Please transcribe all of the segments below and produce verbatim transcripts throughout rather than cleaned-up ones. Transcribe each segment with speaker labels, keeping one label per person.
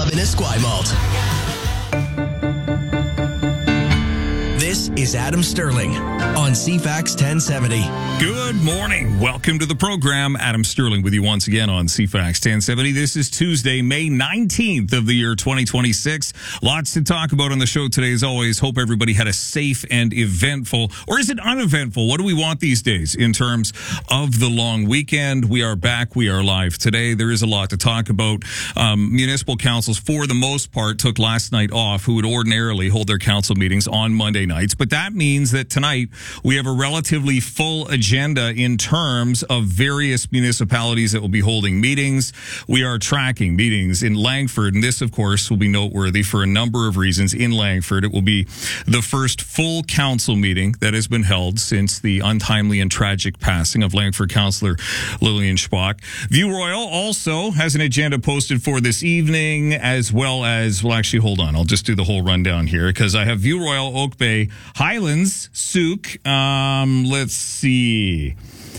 Speaker 1: in Esquimalt. This is Adam Sterling on C FAX ten seventy.
Speaker 2: Good morning. Welcome to the program. Adam Sterling with you once again on C FAX ten seventy. This is Tuesday, May nineteenth of the year twenty twenty-six. Lots to talk about on the show today, as always. Hope everybody had a safe and eventful, or is it uneventful? What do we want these days in terms of the long weekend? We are back. We are live today. There is a lot to talk about. Um, municipal councils, for the most part, took last night off, who would ordinarily hold their council meetings on Monday nights. But that means that tonight we have a relatively full agenda in terms of various municipalities that will be holding meetings. We are tracking meetings in Langford, and this, of course, will be noteworthy for a number of reasons. In Langford, it will be the first full council meeting that has been held since the untimely and tragic passing of Langford Councillor Lillian Schwach. View Royal also has an agenda posted for this evening, as well as, well, actually, hold on. I'll just do the whole rundown here, because I have View Royal, Oak Bay, Highlands, Souk, um, let's see,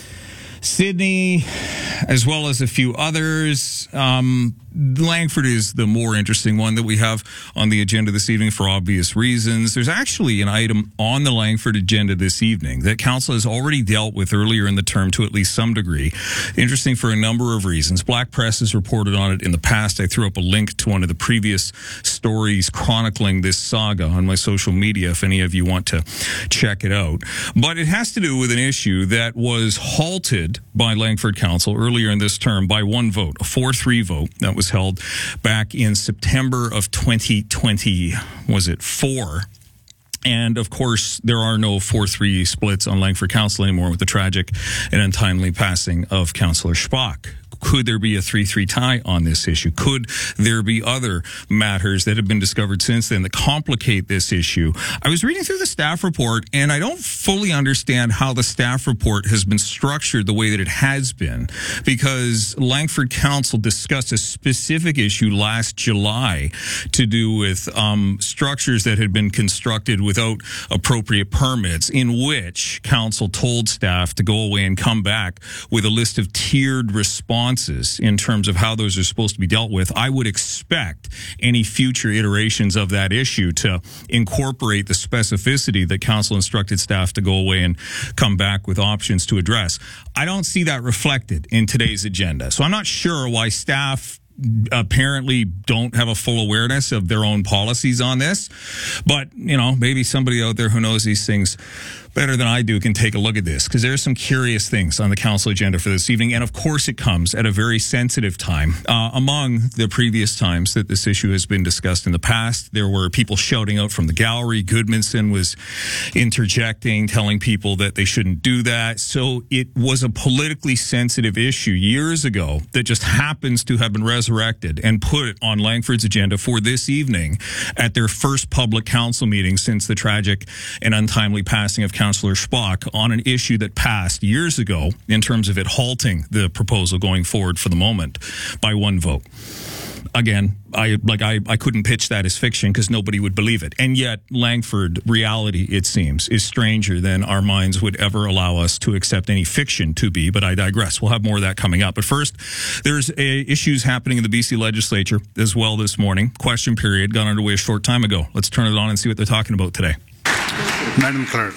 Speaker 2: Sydney, as well as a few others. Um, Langford is the more interesting one that we have on the agenda this evening for obvious reasons. There's actually an item on the Langford agenda this evening that council has already dealt with earlier in the term to at least some degree. Interesting for a number of reasons. Black Press has reported on it in the past. I threw up a link to one of the previous stories chronicling this saga on my social media if any of you want to check it out. But it has to do with an issue that was halted by Langford Council earlier in this term by one vote, a four three vote that was held back in September of twenty twenty, was it four? And, of course, there are no four three splits on Langford Council anymore with the tragic and untimely passing of Councillor Schwach. Could there be a three three tie on this issue? Could there be other matters that have been discovered since then that complicate this issue? I was reading through the staff report, and I don't fully understand how the staff report has been structured the way that it has been, because Langford Council discussed a specific issue last July to do with um, structures that had been constructed without appropriate permits, in which council told staff to go away and come back with a list of tiered responses in terms of how those are supposed to be dealt with. I would expect any future iterations of that issue to incorporate the specificity that council instructed staff to go away and come back with options to address. I don't see that reflected in today's agenda. So I'm not sure why staff apparently don't have a full awareness of their own policies on this. But, you know, maybe somebody out there who knows these things better than I do can take a look at this, because there's some curious things on the council agenda for this evening. And of course it comes at a very sensitive time. Uh, among the previous times that this issue has been discussed in the past, there were people shouting out from the gallery. Goodmanson was interjecting, telling people that they shouldn't do that. So it was a politically sensitive issue years ago that just happens to have been resurrected and put on Langford's agenda for this evening at their first public council meeting since the tragic and untimely passing of Councillor Schwach, on an issue that passed years ago in terms of it halting the proposal going forward for the moment by one vote. Again, I like I, I couldn't pitch that as fiction because nobody would believe it. And yet Langford reality, it seems, is stranger than our minds would ever allow us to accept any fiction to be. But I digress. We'll have more of that coming up. But first, there's a, issues happening in the B C legislature as well this morning. Question period got underway a short time ago. Let's turn it on and see what they're talking about today.
Speaker 3: Madam Clerk.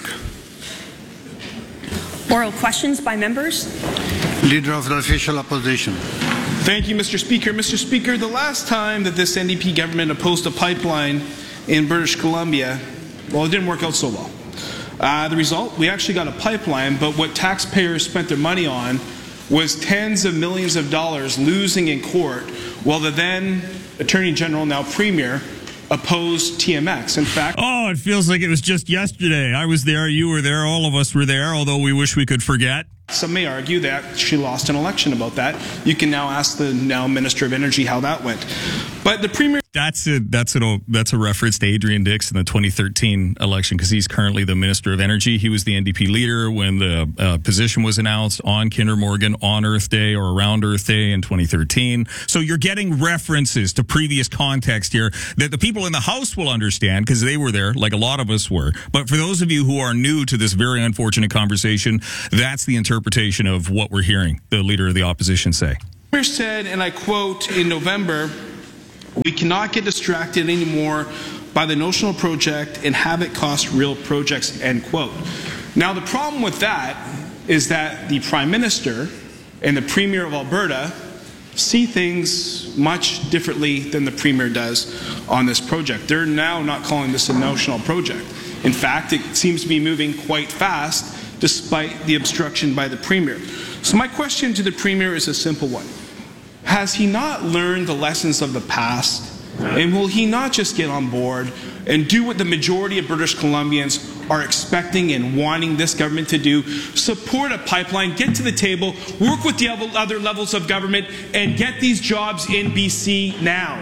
Speaker 4: Oral questions by members.
Speaker 3: Leader of the Official Opposition.
Speaker 5: Thank you, Mister Speaker. Mister Speaker, the last time that this N D P government opposed a pipeline in British Columbia, well, it didn't work out so well. Uh, the result, we actually got a pipeline, but what taxpayers spent their money on was tens of millions of dollars losing in court, while the then Attorney General, now Premier, opposed T M X. In fact,
Speaker 2: oh, it feels like it was just yesterday. I was there, you were there, all of us were there, although we wish we could forget.
Speaker 5: Some may argue that she lost an election about that. You can now ask the now Minister of Energy how that went. But the Premier...
Speaker 2: That's a, that's, a, that's a reference to Adrian Dix in the twenty thirteen election, because he's currently the Minister of Energy. He was the N D P leader when the uh, position was announced on Kinder Morgan on Earth Day or around Earth Day in twenty thirteen. So you're getting references to previous context here that the people in the House will understand because they were there, like a lot of us were. But for those of you who are new to this very unfortunate conversation, that's the interpretation of what we're hearing the Leader of the Opposition say.
Speaker 5: Premier said, and I quote, in November, We cannot get distracted anymore by the notional project and have it cost real projects, end quote. Now, the problem with that is that the Prime Minister and the Premier of Alberta see things much differently than the Premier does on this project. They're now not calling this a notional project. In fact, it seems to be moving quite fast despite the obstruction by the Premier. So my question to the Premier is a simple one. Has he not learned the lessons of the past? And will he not just get on board and do what the majority of British Columbians are expecting and wanting this government to do? Support a pipeline, get to the table, work with the other levels of government, and get these jobs in B C now.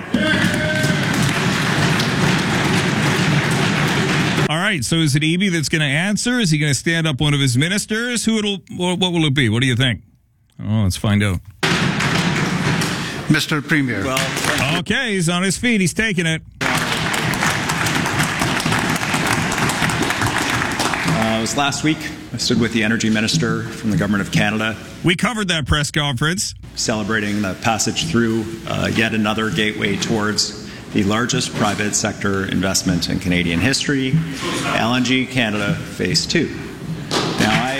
Speaker 2: All right, so is it Eby that's going to answer? Is he going to stand up one of his ministers? Who it'll? What will it be? What do you think? Oh, let's find out.
Speaker 3: Mister Premier.
Speaker 2: Well, okay, he's on his feet. He's taking it.
Speaker 6: Uh, it was last week. I stood with the Energy Minister from the Government of Canada.
Speaker 2: We covered that press conference.
Speaker 6: Celebrating the passage through uh, yet another gateway towards the largest private sector investment in Canadian history, L N G Canada Phase two. Now, I...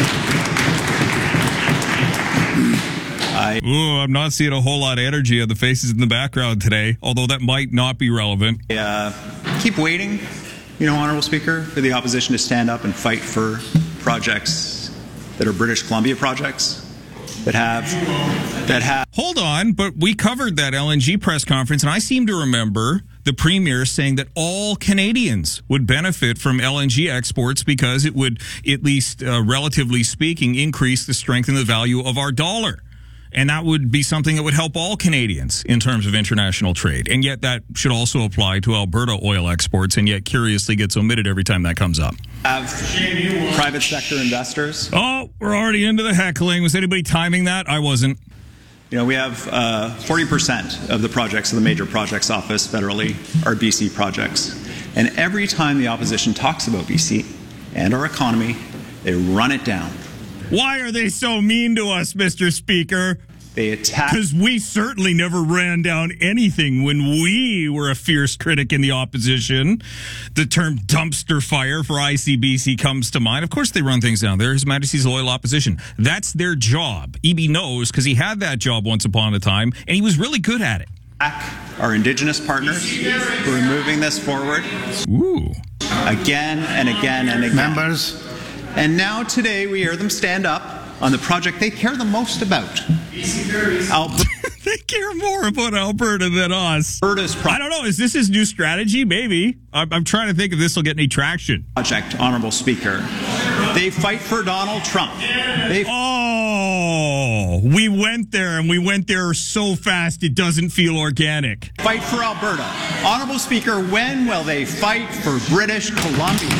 Speaker 6: I
Speaker 2: Ooh, I'm not seeing a whole lot of energy on the faces in the background today, although that might not be relevant.
Speaker 6: uh, keep waiting, you know, Honourable Speaker, for the opposition to stand up and fight for projects that are British Columbia projects, that have, that have...
Speaker 2: Hold on, but we covered that L N G press conference, and I seem to remember the Premier saying that all Canadians would benefit from L N G exports because it would, at least uh, relatively speaking, increase the strength and the value of our dollar. And that would be something that would help all Canadians in terms of international trade. And yet that should also apply to Alberta oil exports, and yet curiously gets omitted every time that comes up.
Speaker 6: Have private sector investors.
Speaker 2: Oh, we're already into the heckling. Was anybody timing that? I wasn't.
Speaker 6: You know, we have uh, forty percent of the projects of the Major Projects Office federally are B C projects. And every time the opposition talks about B C and our economy, they run it down.
Speaker 2: Why are they so mean to us, Mister Speaker?
Speaker 6: They attack...
Speaker 2: Because we certainly never ran down anything when we were a fierce critic in the opposition. The term dumpster fire for I C B C comes to mind. Of course they run things down. They're His Majesty's loyal opposition. That's their job. Eby knows because he had that job once upon a time, and he was really good at it.
Speaker 6: Our Indigenous partners who are moving this forward.
Speaker 2: Ooh.
Speaker 6: Again and again and again.
Speaker 3: Members.
Speaker 6: And now today we hear them stand up on the project they care the most about. Alberta.
Speaker 2: They care more about Alberta than us.
Speaker 6: Alberta's pro-
Speaker 2: I don't know. Is this his new strategy? Maybe. I'm, I'm trying to think if this will get any traction.
Speaker 6: project, Honourable Speaker. They fight for Donald Trump. They
Speaker 2: Oh, we went there, and we went there so fast it doesn't feel organic.
Speaker 6: fight for Alberta. Honourable Speaker, when will they fight for British Columbia?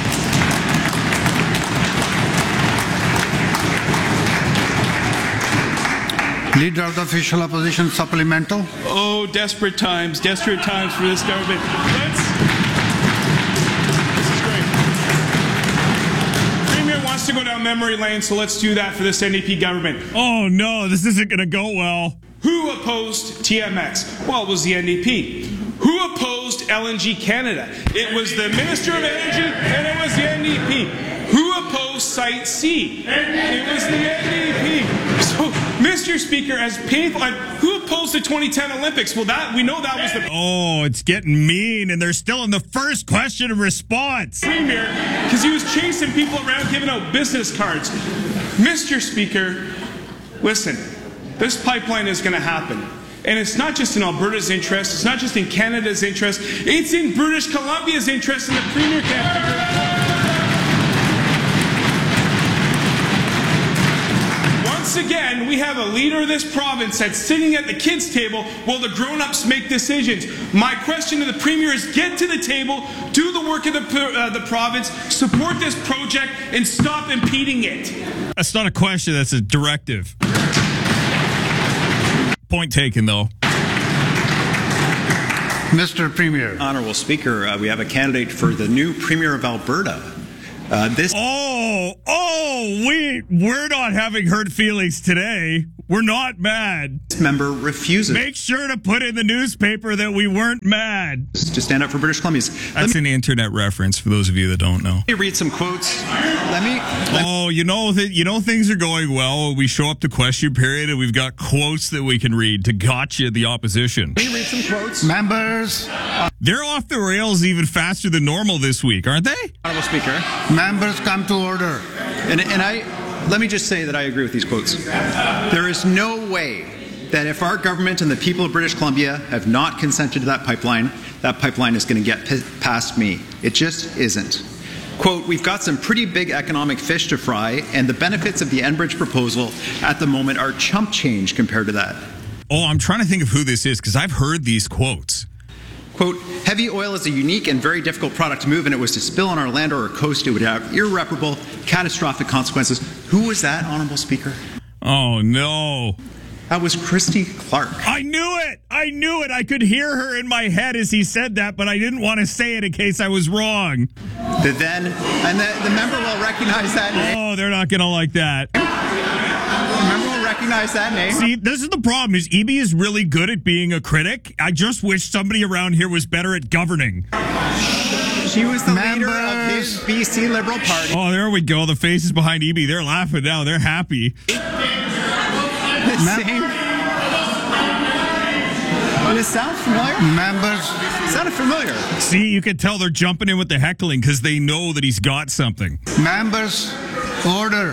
Speaker 3: Leader of the Official Opposition, supplemental.
Speaker 5: Oh, desperate times, desperate times for this government. Let's... This is great. Premier wants to go down memory lane, so let's do that for this N D P government.
Speaker 2: Oh, no, this isn't going to go well.
Speaker 5: Who opposed T M X? Well, it was the N D P. Who opposed L N G Canada? It was the Minister of Energy, and it was the N D P. Who opposed Site C? It was the N D P. So, Mister Speaker, as painful, uh, who opposed the twenty ten Olympics? Well, that we know that was the
Speaker 2: Oh, it's getting mean, and they're still in the first question of response.
Speaker 5: Premier, because he was chasing people around giving out business cards. Mister Speaker, listen, this pipeline is going to happen. And it's not just in Alberta's interest, it's not just in Canada's interest, it's in British Columbia's interest, and the Premier can't figure it out. Once again, we have a leader of this province that's sitting at the kids' table while the grown-ups make decisions. My question to the Premier is get to the table, do the work of the, uh, the province, support this project, and stop impeding it.
Speaker 2: That's not a question, that's a directive. Point taken, though.
Speaker 3: Mister Premier.
Speaker 6: Honourable Speaker, uh, we have a candidate for the new Premier of Alberta. Uh, this
Speaker 2: Oh, oh, we, we're not having hurt feelings today. We're not mad.
Speaker 6: This member refuses
Speaker 2: Make sure to put in the newspaper that we weren't mad.
Speaker 6: to stand up for British Columbians.
Speaker 2: That's an internet reference for those of you that don't know.
Speaker 6: Let me read some quotes. Let me. Let
Speaker 2: Oh, you know that you know things are going well. We show up to question period and we've got quotes that we can read to gotcha the opposition.
Speaker 6: me read some quotes.
Speaker 3: Members,
Speaker 2: They're off the rails even faster than normal this week, aren't they?
Speaker 6: Honourable Speaker.
Speaker 3: members come to order.
Speaker 6: And, and I, let me just say that I agree with these quotes. There is no way that if our government and the people of British Columbia have not consented to that pipeline, that pipeline is going to get p- past me. It just isn't. Quote, we've got some pretty big economic fish to fry, and the benefits of the Enbridge proposal at the moment are chump change compared to that.
Speaker 2: Oh, I'm trying to think of who this is because I've heard these quotes.
Speaker 6: Quote, heavy oil is a unique and very difficult product to move, and it was to spill on our land or our coast, it would have irreparable, catastrophic consequences. Who was that, Honourable Speaker?
Speaker 2: Oh, no.
Speaker 6: That was Christy Clark.
Speaker 2: I knew it. I knew it. I could hear her in my head as he said that, but I didn't want to say it in case I was wrong.
Speaker 6: The then, and the, the member will recognize that name.
Speaker 2: Oh, they're not going to like that.
Speaker 6: The member will recognize that name.
Speaker 2: See, this is the problem, is E B is really good at being a critic. I just wish somebody around here was better at governing.
Speaker 6: She was the leader of
Speaker 3: Members.
Speaker 6: his B C Liberal Party.
Speaker 2: Oh, there we go. The faces behind E B, they're laughing now. They're happy.
Speaker 6: The same. Does it sound familiar?
Speaker 3: Members,
Speaker 6: Sounded familiar.
Speaker 2: See, you can tell they're jumping in with the heckling because they know that he's got something.
Speaker 3: members, order.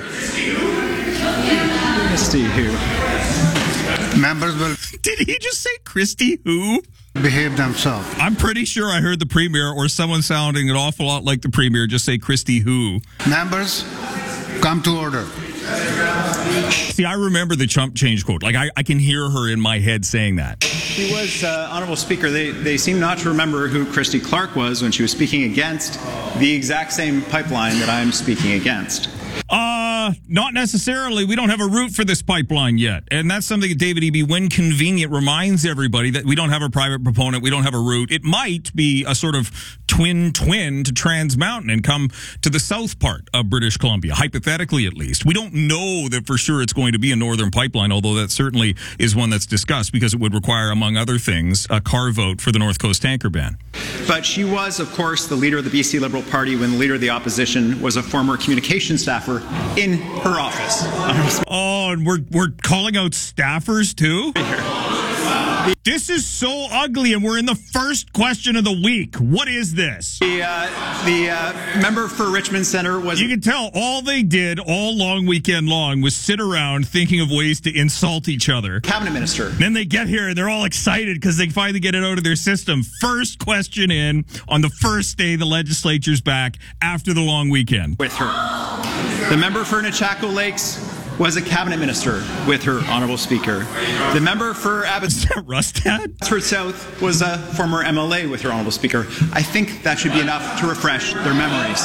Speaker 6: Christy who?
Speaker 3: Members will
Speaker 2: Did he just say Christy who?
Speaker 3: behave themselves.
Speaker 2: I'm pretty sure I heard the premier or someone sounding an awful lot like the premier just say Christy who.
Speaker 3: Members, come to order.
Speaker 2: See, I remember the chump change quote. Like, I, I can hear her in my head saying that.
Speaker 6: She was, uh, Honourable Speaker, they, they seem not to remember who Christy Clark was when she was speaking against the exact same pipeline that I'm speaking against.
Speaker 2: Uh, not necessarily. We don't have a route for this pipeline yet. And that's something that David Eby, when convenient, reminds everybody that we don't have a private proponent. We don't have a route. It might be a sort of twin-twin to Trans Mountain and come to the south part of British Columbia, hypothetically at least. We don't know that for sure it's going to be a northern pipeline, although that certainly is one that's discussed because it would require, among other things, a car vote for the North Coast tanker ban.
Speaker 6: But she was, of course, the leader of the B C Liberal Party when the leader of the opposition was a former communications staffer in her office.
Speaker 2: Oh, and we're we're calling out staffers too? This is so ugly, and we're in the first question of the week. What is this?
Speaker 6: The, uh, the uh, member for Richmond Centre was...
Speaker 2: You can tell all they did all long weekend long was sit around thinking of ways to insult each other.
Speaker 6: Cabinet Minister.
Speaker 2: Then they get here and they're all excited because they finally get it out of their system. First question in on the first day the legislature's back after the long weekend.
Speaker 6: With her. The member for Nechako Lakes was a cabinet minister with her, Honourable Speaker. The member for Abbotsford
Speaker 2: Rustad?
Speaker 6: South was a former M L A with her, Honourable Speaker. I think that should be enough to refresh their memories.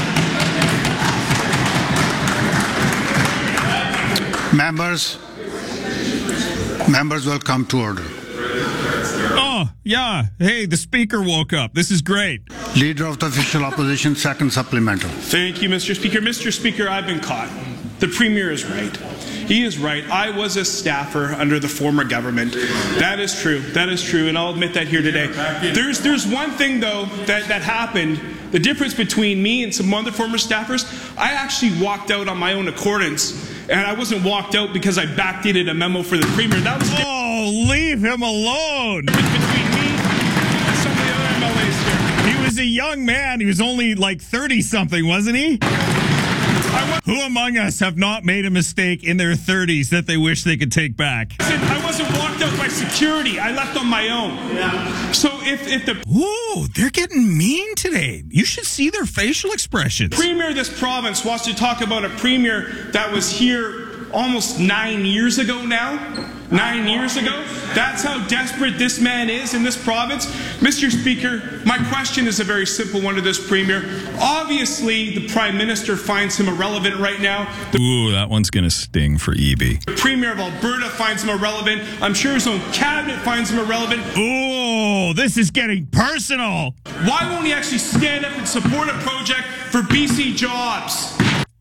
Speaker 3: Members, members will come to order.
Speaker 2: Oh, yeah. Hey, the speaker woke up. This is great.
Speaker 3: Leader of the official opposition, second supplemental.
Speaker 5: Thank you, Mister Speaker. Mister Speaker, I've been caught. The Premier is right. He is right. I was a staffer under the former government. That is true. That is true, and I'll admit that here today. There's there's one thing, though, that, that happened. The difference between me and some other former staffers, I actually walked out on my own accordance, and I wasn't walked out because I backdated a memo for the Premier. That was the
Speaker 2: Oh, leave him alone.
Speaker 5: difference between me and some of the other M L As here.
Speaker 2: He was a young man. He was only like thirty-something, wasn't he? Who among us have not made a mistake in their thirties that they wish they could take back?
Speaker 5: I wasn't walked out by security. I left on my own. Yeah. So if, if the
Speaker 2: Ooh, they're getting mean today. You should see their facial expressions.
Speaker 5: Premier of this province wants to talk about a Premier that was here almost nine years ago now, nine years ago, that's how desperate this man is in this province. Mister Speaker, my question is a very simple one to this Premier. Obviously, the Prime Minister finds him irrelevant right now. The
Speaker 2: Ooh, that one's going to sting for E B.
Speaker 5: Premier of Alberta finds him irrelevant. I'm sure his own cabinet finds him irrelevant.
Speaker 2: Ooh, this is getting personal.
Speaker 5: Why won't he actually stand up and support a project for B C jobs?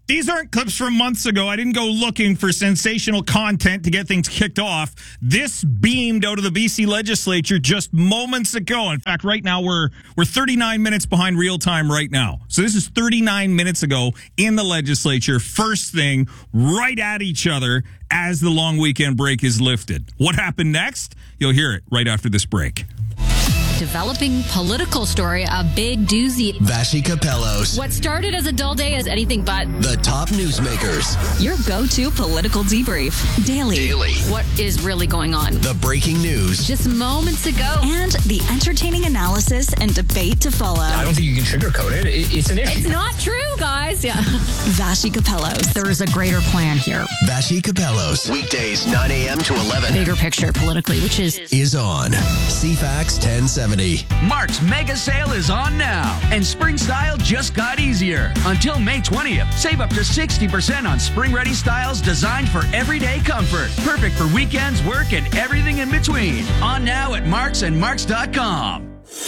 Speaker 2: These aren't clips from months ago. I didn't go looking for sensational content to get things kicked off. This beamed out of the B C legislature just moments ago. In fact, right now we're we're thirty-nine minutes behind real time right now. So this is thirty-nine minutes ago in the legislature. First thing, right at each other as the long weekend break is lifted. What happened next? You'll hear it right after this break.
Speaker 7: Developing political story, a big doozy.
Speaker 1: Vashi Capellos.
Speaker 7: What started as a dull day is anything but
Speaker 1: The top newsmakers.
Speaker 8: Your go-to political debrief. Daily.
Speaker 1: Daily.
Speaker 7: what is really going on.
Speaker 1: The breaking news.
Speaker 7: Just moments ago.
Speaker 8: And the entertaining analysis and debate to follow.
Speaker 9: I don't think you can sugarcoat it. it it's an issue.
Speaker 7: It's not true, guys. Yeah.
Speaker 8: Vashi Capellos.
Speaker 7: There is a greater plan here.
Speaker 1: Vashi Capellos. Weekdays, nine a.m. to eleven.
Speaker 7: Bigger picture politically, which is...
Speaker 1: Is on C FAX ten seventy.
Speaker 10: Mark's mega sale is on now, and spring style just got easier. Until May twentieth, save up to sixty percent on spring-ready styles designed for everyday comfort. Perfect for weekends, work, and everything in between. On now at Marks and Marks dot com.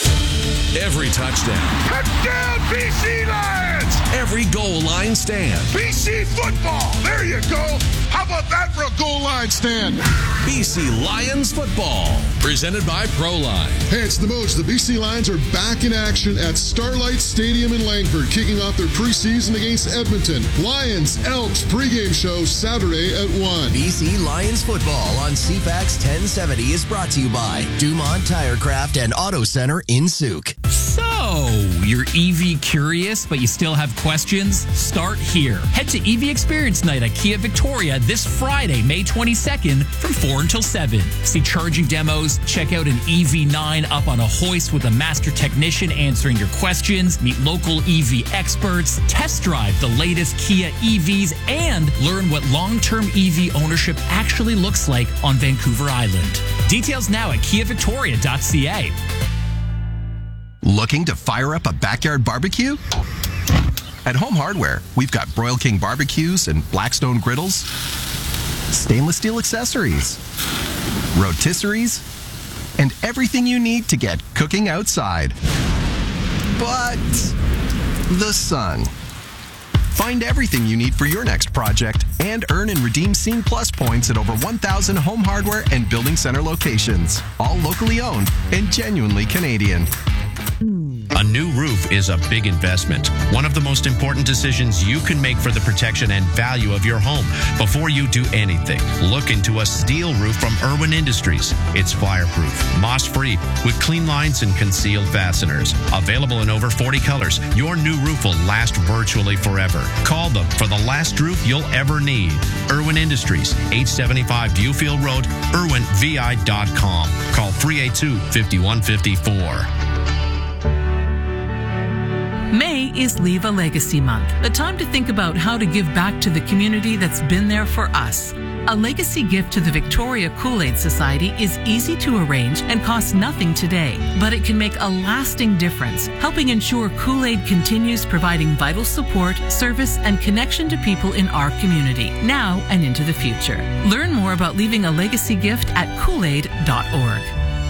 Speaker 11: Every touchdown.
Speaker 12: Touchdown, B C Lions!
Speaker 11: Every goal line stand.
Speaker 12: B C football! There you go! How about that for a goal line stand?
Speaker 11: B C Lions football. Presented by ProLine.
Speaker 13: Hey, it's the Mojo. The B C Lions are back in action at Starlight Stadium in Langford, kicking off their preseason against Edmonton. Lions Elks pregame show Saturday at one.
Speaker 1: B C Lions football on C FAX ten seventy is brought to you by Dumont Tirecraft and Auto Center in Souk.
Speaker 14: So, you're E V curious, but you still have questions? Start here. Head to E V Experience Night at Kia Victoria this Friday, May twenty-second from four until seven. See charging demos, check out an E V nine up on a hoist with a master technician answering your questions, meet local E V experts, test drive the latest Kia E Vs, and learn what long-term E V ownership actually looks like on Vancouver Island. Details now at kia victoria dot c a.
Speaker 15: Looking to fire up a backyard barbecue? At Home Hardware, we've got Broil King barbecues and Blackstone griddles, stainless steel accessories, rotisseries, and everything you need to get cooking outside. But the sun. Find everything you need for your next project and earn and redeem Scene Plus points at over one thousand Home Hardware and Building Center locations, all locally owned and genuinely Canadian.
Speaker 16: A new roof is a big investment. One of the most important decisions you can make for the protection and value of your home. Before you do anything, look into a steel roof from Irwin Industries. It's fireproof, moss-free, with clean lines and concealed fasteners. Available in over forty colors, your new roof will last virtually forever. Call them for the last roof you'll ever need. Irwin Industries, eight seventy-five Viewfield Road, irwin v i dot com. Call three eight two, five one five four.
Speaker 17: May is Leave a Legacy Month, a time to think about how to give back to the community that's been there for us. A legacy gift to the Victoria Kool-Aid Society is easy to arrange and costs nothing today, but it can make a lasting difference, helping ensure Kool-Aid continues providing vital support, service, and connection to people in our community, now and into the future. Learn more about leaving a legacy gift at kool aid dot org.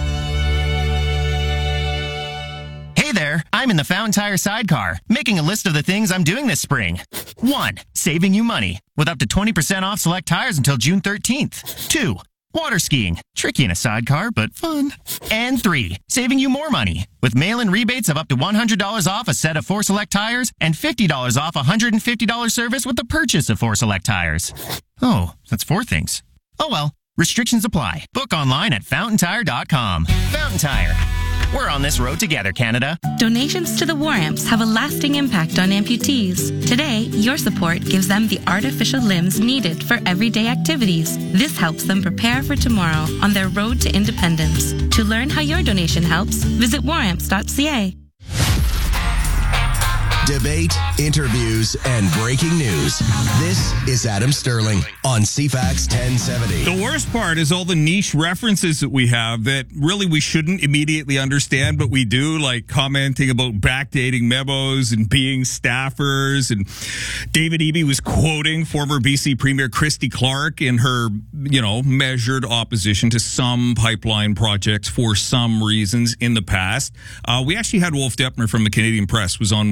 Speaker 18: Hey there, I'm in the Fountain Tire sidecar, making a list of the things I'm doing this spring. One, saving you money, with up to twenty percent off select tires until June thirteenth. Two, water skiing, tricky in a sidecar, but fun. And three, saving you more money, with mail-in rebates of up to one hundred dollars off a set of four select tires and fifty dollars off a one hundred fifty dollars service with the purchase of four select tires. Oh, that's four things. Oh well, restrictions apply. Book online at fountain tire dot com. Fountain Tire. We're on this road together, Canada.
Speaker 19: Donations to the War Amps have a lasting impact on amputees. Today, your support gives them the artificial limbs needed for everyday activities. This helps them prepare for tomorrow on their road to independence. To learn how your donation helps, visit war amps dot c a.
Speaker 1: Debate, interviews, and breaking news. This is Adam Sterling on C FAX ten seventy.
Speaker 2: The worst part is all the niche references that we have that really we shouldn't immediately understand, but we do, like commenting about backdating memos and being staffers. And David Eby was quoting former B C Premier Christy Clark in her, you know, measured opposition to some pipeline projects for some reasons in the past. Uh, we actually had Wolf Deppner from the Canadian Press was on with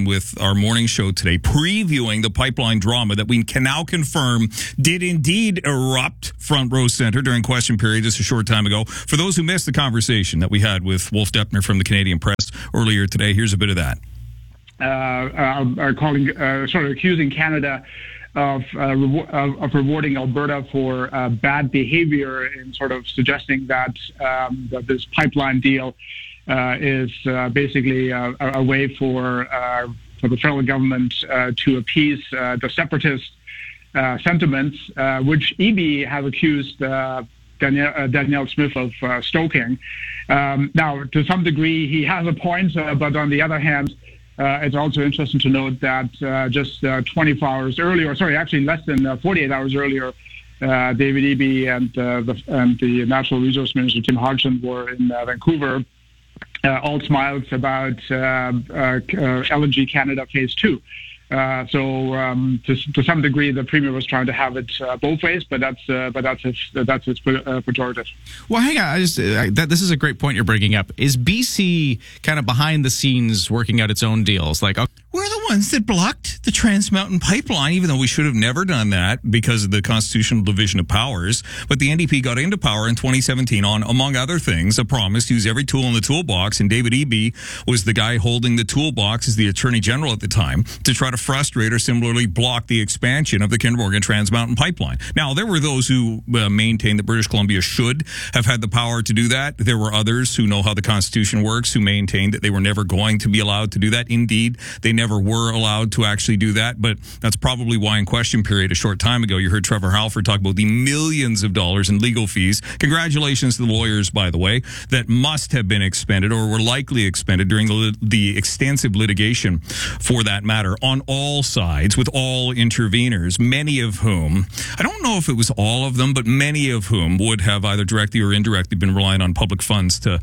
Speaker 2: our morning show today, previewing the pipeline drama that we can now confirm did indeed erupt front row center during question period just a short time ago. For those who missed the conversation that we had with Wolf Deppner from the Canadian Press earlier today, here's a bit of that.
Speaker 20: Uh, are, are calling, uh, sort of accusing Canada of, uh, rewa- of, of rewarding Alberta for uh, bad behavior, and sort of suggesting that, um, that this pipeline deal uh, is uh, basically a, a way for uh, for the federal government uh, to appease uh, the separatist uh, sentiments, uh, which E B have accused uh, Danielle, uh, Danielle Smith of uh, stoking. Um, now, to some degree, he has a point, uh, but on the other hand, Uh, it's also interesting to note that uh, just uh, twenty-four hours earlier, sorry, actually less than uh, forty-eight hours earlier, uh, David Eby and, uh, the, and the Natural Resource Minister, Tim Hodgson, were in uh, Vancouver, uh, all smiles about uh, uh, uh, L N G Canada Phase two. Uh, so um, to, to some degree, the Premier was trying to have it uh, both ways, but that's uh, but that's his that's his uh, pejorative.
Speaker 21: Well, hang on, I just uh, that this is a great point you're bringing up. Is B C kind of behind the scenes working out its own deals? Like, okay,
Speaker 2: we're the ones that blocked the Trans Mountain Pipeline, even though we should have never done that because of the constitutional division of powers. But the N D P got into power in twenty seventeen on, among other things, a promise to use every tool in the toolbox. And David Eby was the guy holding the toolbox as the Attorney General at the time to try to frustrate or similarly block the expansion of the Kinder Morgan Trans Mountain Pipeline. Now, there were those who uh, maintained that British Columbia should have had the power to do that. There were others who know how the Constitution works who maintained that they were never going to be allowed to do that. Indeed, they never were allowed to actually do that, but that's probably why in question period a short time ago you heard Trevor Halford talk about the millions of dollars in legal fees. Congratulations to the lawyers, by the way, that must have been expended or were likely expended during the, the extensive litigation for that matter on all sides with all interveners, many of whom, I don't know if it was all of them, but many of whom would have either directly or indirectly been relying on public funds to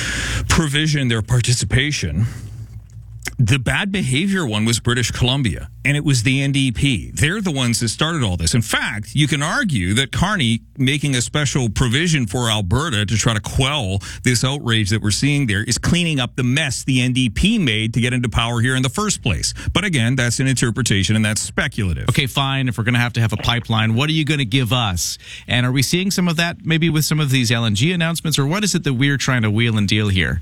Speaker 2: provision their participation. The bad behavior one was British Columbia, and it was the N D P. They're the ones that started all this. In fact, you can argue that Carney making a special provision for Alberta to try to quell this outrage that we're seeing there is cleaning up the mess the N D P made to get into power here in the first place. But again, that's an interpretation, and that's speculative.
Speaker 21: Okay, fine. If we're going to have to have a pipeline, what are you going to give us? And are we seeing some of that maybe with some of these L N G announcements, or what is it that we're trying to wheel and deal here?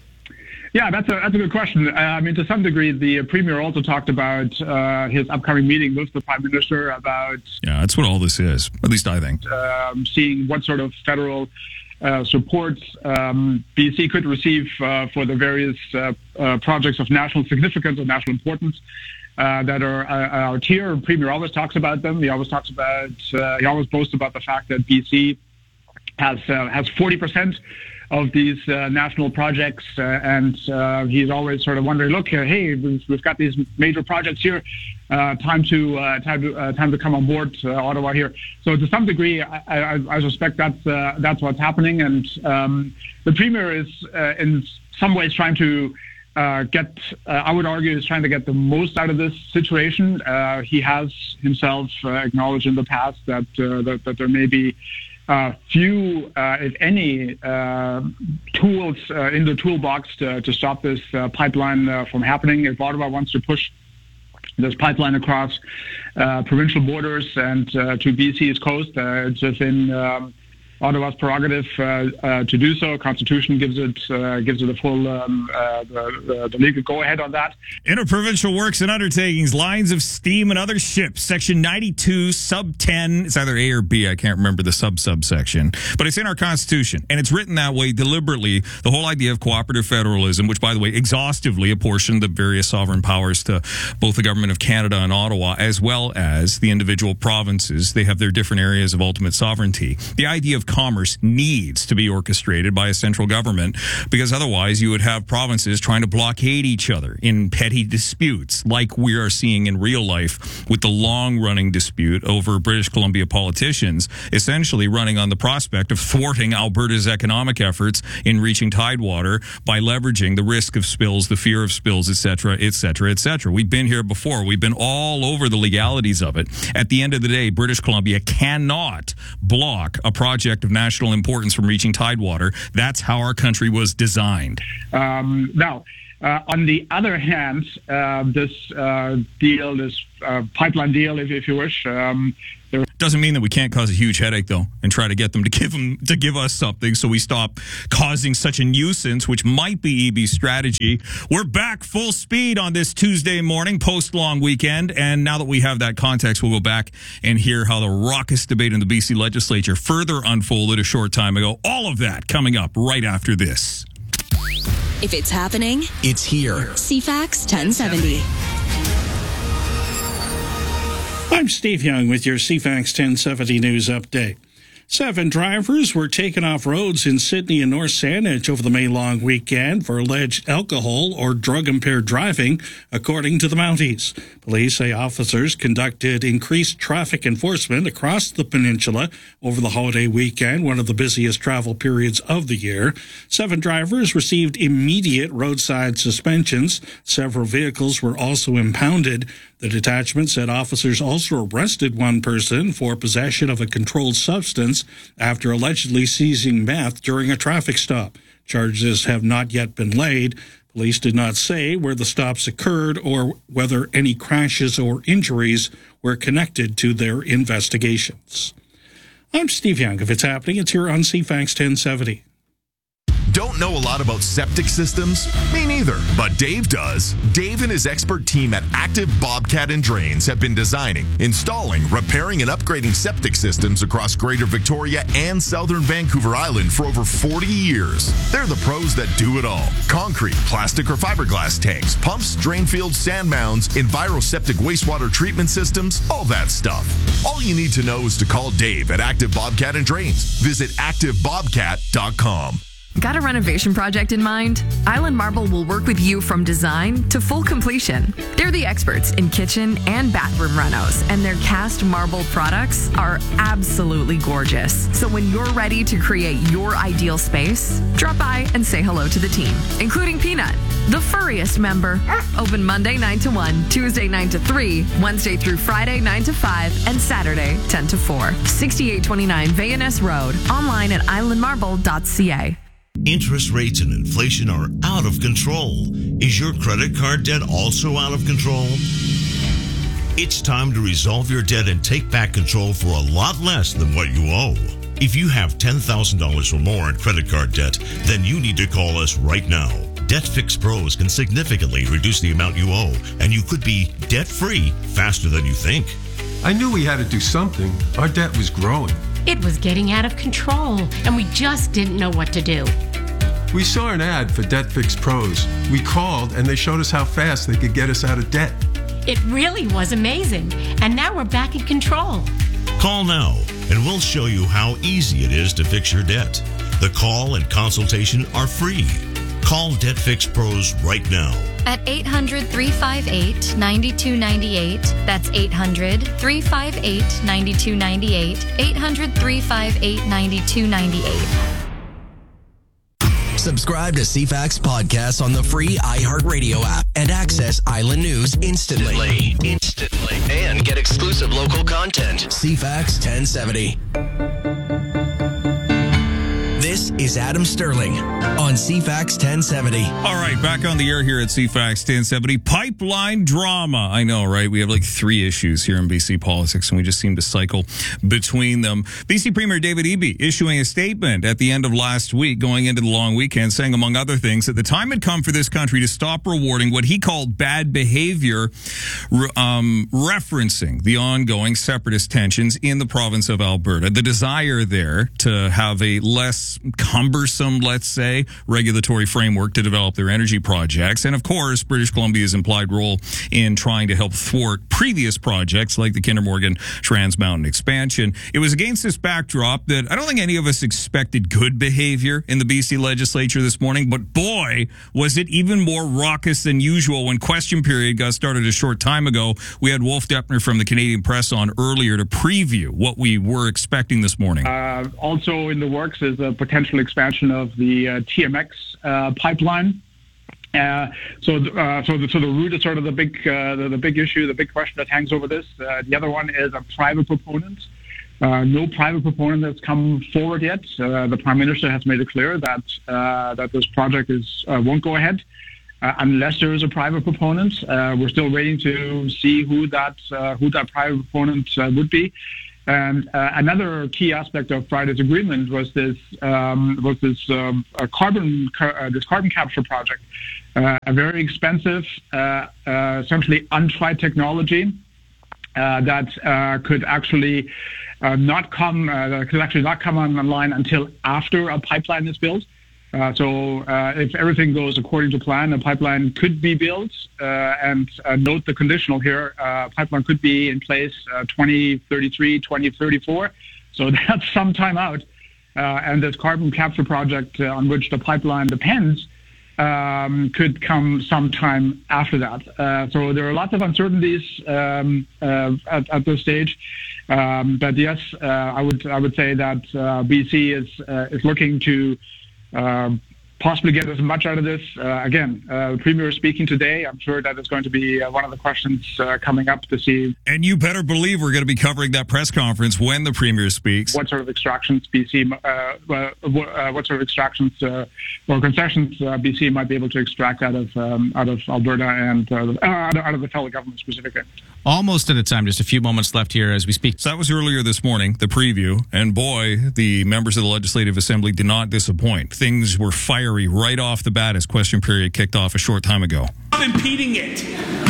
Speaker 20: Yeah, that's a that's a good question. Uh, I mean, to some degree, the Premier also talked about uh, his upcoming meeting with the Prime Minister about...
Speaker 2: Yeah, that's what all this is, at least I think.
Speaker 20: Um, seeing what sort of federal uh, support um, B C could receive uh, for the various uh, uh, projects of national significance or national importance uh, that are uh, out here. The Premier always talks about them. He always talks about... Uh, he always boasts about the fact that B C has uh, has forty percent of these uh, national projects, uh, and uh, he's always sort of wondering, look, uh, hey, we've, we've got these major projects here, uh, time to uh, time to uh, time to come on board, uh, Ottawa here. So to some degree, I, I, I suspect that's uh, that's what's happening, and um, the Premier is uh, in some ways trying to uh, get, uh, I would argue, is trying to get the most out of this situation. Uh, he has himself uh, acknowledged in the past that uh, that, that there may be Uh, few, uh, if any, uh, tools uh, in the toolbox to, to stop this uh, pipeline uh, from happening. If Ottawa wants to push this pipeline across uh, provincial borders and uh, to B C's coast, uh, it's within um, Ottawa's prerogative uh, uh, to do so. Constitution gives it uh, gives it a full um, uh, the, the legal go ahead on that.
Speaker 2: Interprovincial works and undertakings, lines of steam and other ships, section ninety-two, sub ten. It's either A or B. I can't remember the sub subsection, but it's in our Constitution, and it's written that way deliberately. The whole idea of cooperative federalism, which, by the way, exhaustively apportioned the various sovereign powers to both the government of Canada and Ottawa, as well as the individual provinces. They have their different areas of ultimate sovereignty. The idea of commerce needs to be orchestrated by a central government, because otherwise you would have provinces trying to blockade each other in petty disputes, like we are seeing in real life with the long-running dispute over British Columbia politicians essentially running on the prospect of thwarting Alberta's economic efforts in reaching tidewater by leveraging the risk of spills, the fear of spills, et cetera, et cetera, et cetera. We've been here before. We've been all over the legalities of it. At the end of the day, British Columbia cannot block a project of national importance from reaching tidewater. That's how our country was designed.
Speaker 20: Um, now, Uh, on the other hand, uh, this uh, deal, this uh, pipeline deal, if, if you wish, um, there
Speaker 2: doesn't mean that we can't cause a huge headache, though, and try to get them to give them to give us something, so we stop causing such a nuisance, which might be E B's strategy. We're back full speed on this Tuesday morning, post long weekend, and now that we have that context, we'll go back and hear how the raucous debate in the B C legislature further unfolded a short time ago. All of that coming up right after this.
Speaker 8: If it's happening,
Speaker 1: it's here.
Speaker 8: C FAX ten seventy.
Speaker 4: I'm Steve Young with your C FAX ten seventy news update. Seven drivers were taken off roads in Sydney and North Saanich over the May long weekend for alleged alcohol or drug-impaired driving, according to the Mounties. Police say officers conducted increased traffic enforcement across the peninsula over the holiday weekend, one of the busiest travel periods of the year. Seven drivers received immediate roadside suspensions. Several vehicles were also impounded. The detachment said officers also arrested one person for possession of a controlled substance after allegedly seizing meth during a traffic stop. Charges have not yet been laid. Police did not say where the stops occurred or whether any crashes or injuries were connected to their investigations. I'm Steve Young. If it's happening, it's here on C FAX ten seventy.
Speaker 22: Don't know a lot about septic systems? Me neither, but Dave does. Dave and his expert team at Active Bobcat and Drains have been designing, installing, repairing, and upgrading septic systems across Greater Victoria and Southern Vancouver Island for over forty years. They're the pros that do it all. Concrete, plastic, or fiberglass tanks, pumps, drain fields, sand mounds, enviroseptic wastewater treatment systems, all that stuff. All you need to know is to call Dave at Active Bobcat and Drains. Visit active bobcat dot com.
Speaker 23: Got a renovation project in mind? Island Marble will work with you from design to full completion. They're the experts in kitchen and bathroom renos, and their cast marble products are absolutely gorgeous. So when you're ready to create your ideal space, drop by and say hello to the team, including Peanut, the furriest member. Open Monday nine to one, Tuesday nine to three, Wednesday through Friday nine to five, and Saturday ten to four. sixty-eight twenty-nine V N S Road. Online at island marble dot c a.
Speaker 24: Interest rates and inflation are out of control. Is your credit card debt also out of control? It's time to resolve your debt and take back control for a lot less than what you owe. If you have ten thousand dollars or more in credit card debt, then you need to call us right now. Debt Fix Pros can significantly reduce the amount you owe, and you could be debt-free faster than you think.
Speaker 25: I knew we had to do something. Our debt was growing.
Speaker 26: It was getting out of control, and we just didn't know what to do.
Speaker 25: We saw an ad for Debt Fix Pros. We called, and they showed us how fast they could get us out of debt.
Speaker 26: It really was amazing, and now we're back in control.
Speaker 24: Call now, and we'll show you how easy it is to fix your debt. The call and consultation are free. Call Debt Fix Pros right now.
Speaker 7: At eight hundred, three five eight, nine two nine eight. That's eight hundred, three five eight, nine two nine eight. eight hundred, three five eight, nine two nine eight.
Speaker 1: Subscribe to C FAX Podcasts on the free iHeartRadio app and access Island News instantly. Instantly. And get exclusive local content. C FAX ten seventy. This is Adam Sterling on C FAX ten seventy.
Speaker 2: All right, back on the air here at C FAX ten seventy. Pipeline drama. I know, right? We have like three issues here in B C politics, and we just seem to cycle between them. B C Premier David Eby issuing a statement at the end of last week, going into the long weekend, saying, among other things, that the time had come for this country to stop rewarding what he called bad behavior, um, referencing the ongoing separatist tensions in the province of Alberta. The desire there to have a less cumbersome, let's say, regulatory framework to develop their energy projects. And of course, British Columbia's implied role in trying to help thwart previous projects like the Kinder Morgan Trans Mountain expansion. It was against this backdrop that I don't think any of us expected good behavior in the B C legislature this morning, but boy, was it even more raucous than usual when question period got started a short time ago. We had Wolf Deppner from the Canadian Press on earlier to preview what we were expecting this morning.
Speaker 20: Uh, also in the works is a potential expansion of the uh, T M X uh, pipeline. Uh, so, uh, so, the, so the route is sort of the big, uh, the, the big issue, the big question that hangs over this. Uh, the other one is a private proponent. Uh, no private proponent has come forward yet. Uh, the Prime Minister has made it clear that uh, that this project is uh, won't go ahead. uh, unless there is a private proponent. Uh, we're still waiting to see who that uh, who that private proponent uh, would be. And uh, another key aspect of Friday's agreement was this um, was this um, a carbon uh, this carbon capture project, uh, a very expensive, uh, uh, essentially untried technology uh, that uh, could actually uh, not come uh, could actually not come online until after a pipeline is built. Uh, so uh, if everything goes according to plan, a pipeline could be built. Uh, and uh, note the conditional here, uh, pipeline could be in place uh, twenty thirty-three, twenty thirty-four. So that's some time out. Uh, and this carbon capture project uh, on which the pipeline depends um, could come sometime after that. Uh, so there are lots of uncertainties um, uh, at, at this stage. Um, but yes, uh, I would I would say that uh, B C is uh, is looking to Uh, possibly get as much out of this. Uh, again, uh, the Premier is speaking today. I'm sure that is going to be uh, one of the questions uh, coming up this evening.
Speaker 2: And you better believe we're going to be covering that press conference when the Premier speaks.
Speaker 20: What sort of extractions B C, uh, uh, uh, what sort of extractions uh, or concessions uh, B C might be able to extract out of um, out of Alberta and uh, out of the federal government specifically.
Speaker 21: Almost at a time, just a few moments left here as we speak.
Speaker 2: So that was earlier this morning, the preview, and boy, the members of the Legislative Assembly did not disappoint. Things were fiery right off the bat as question period kicked off a short time ago.
Speaker 3: Stop impeding it.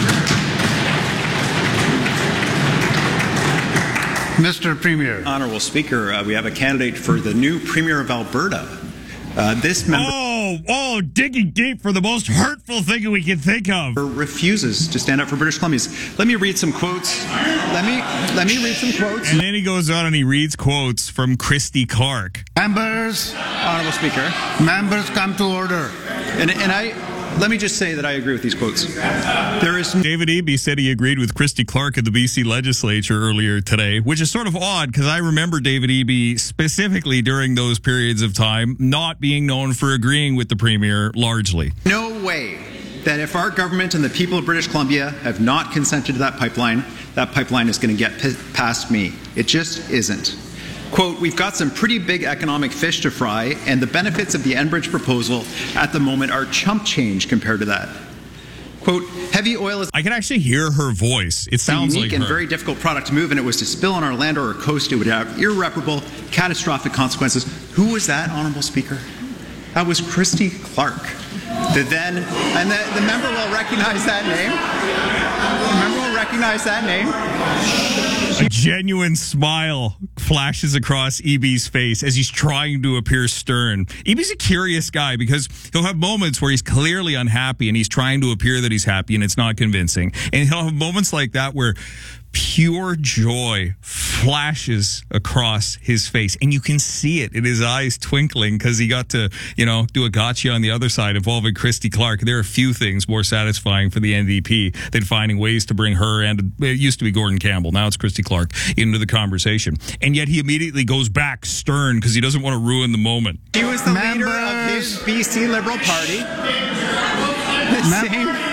Speaker 5: Mister Premier.
Speaker 6: Honorable Speaker, uh, we have a candidate for the new Premier of Alberta. Uh, this member
Speaker 2: oh, oh, digging deep for the most hurtful thing we can think of.
Speaker 6: Refuses to stand up for British Columbians. Let me read some quotes. Let me let me read some quotes.
Speaker 2: And then he goes on and he reads quotes from Christy Clark.
Speaker 5: Members,
Speaker 6: Honorable Speaker,
Speaker 5: members come to order.
Speaker 6: And and I. Let me just say that I agree with these quotes. There is
Speaker 2: David Eby said he agreed with Christy Clark at the B C legislature earlier today, which is sort of odd because I remember David Eby specifically during those periods of time not being known for agreeing with the Premier largely.
Speaker 6: No way that if our government and the people of British Columbia have not consented to that pipeline, that pipeline is going to get p- past me. It just isn't. Quote, we've got some pretty big economic fish to fry, and the benefits of the Enbridge proposal at the moment are chump change compared to that. Quote, heavy oil is...
Speaker 2: I can actually hear her voice. It sounds
Speaker 6: a unique
Speaker 2: like
Speaker 6: and
Speaker 2: her.
Speaker 6: very difficult product to move, and it was to spill on our land or our coast, it would have irreparable, catastrophic consequences. Who was that, Honourable Speaker? That was Christy Clark. The then... And the, the member will recognize that name. The member will recognize that name.
Speaker 2: A genuine smile flashes across Eby's face as he's trying to appear stern. Eby's a curious guy because he'll have moments where he's clearly unhappy and he's trying to appear that he's happy and it's not convincing. And he'll have moments like that where pure joy flashes across his face and you can see it in his eyes twinkling because he got to, you know, do a gotcha on the other side involving Christy Clark. There are few things more satisfying for the N D P than finding ways to bring her, and it used to be Gordon Campbell, now it's Christy Clark, into the conversame. And yet he immediately goes back stern because he doesn't want to ruin the moment.
Speaker 6: He was the Members. leader of his B C Liberal Party. The
Speaker 5: Mem-
Speaker 6: same...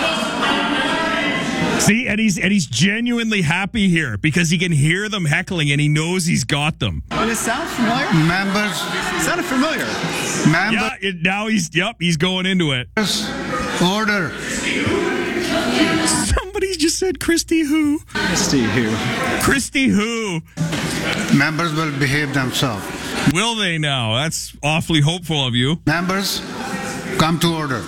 Speaker 2: See, and he's and he's genuinely happy here because he can hear them heckling and he knows he's got them.
Speaker 6: Does it sound familiar?
Speaker 5: Members.
Speaker 6: Sounded familiar.
Speaker 5: Members.
Speaker 2: Yeah, it, now he's, yep, he's going into it.
Speaker 5: Order.
Speaker 2: Somebody just said Christy who?
Speaker 6: Christy who?
Speaker 2: Christy who?
Speaker 5: Members will behave themselves.
Speaker 2: Will they now? That's awfully hopeful of you.
Speaker 5: Members, come to order.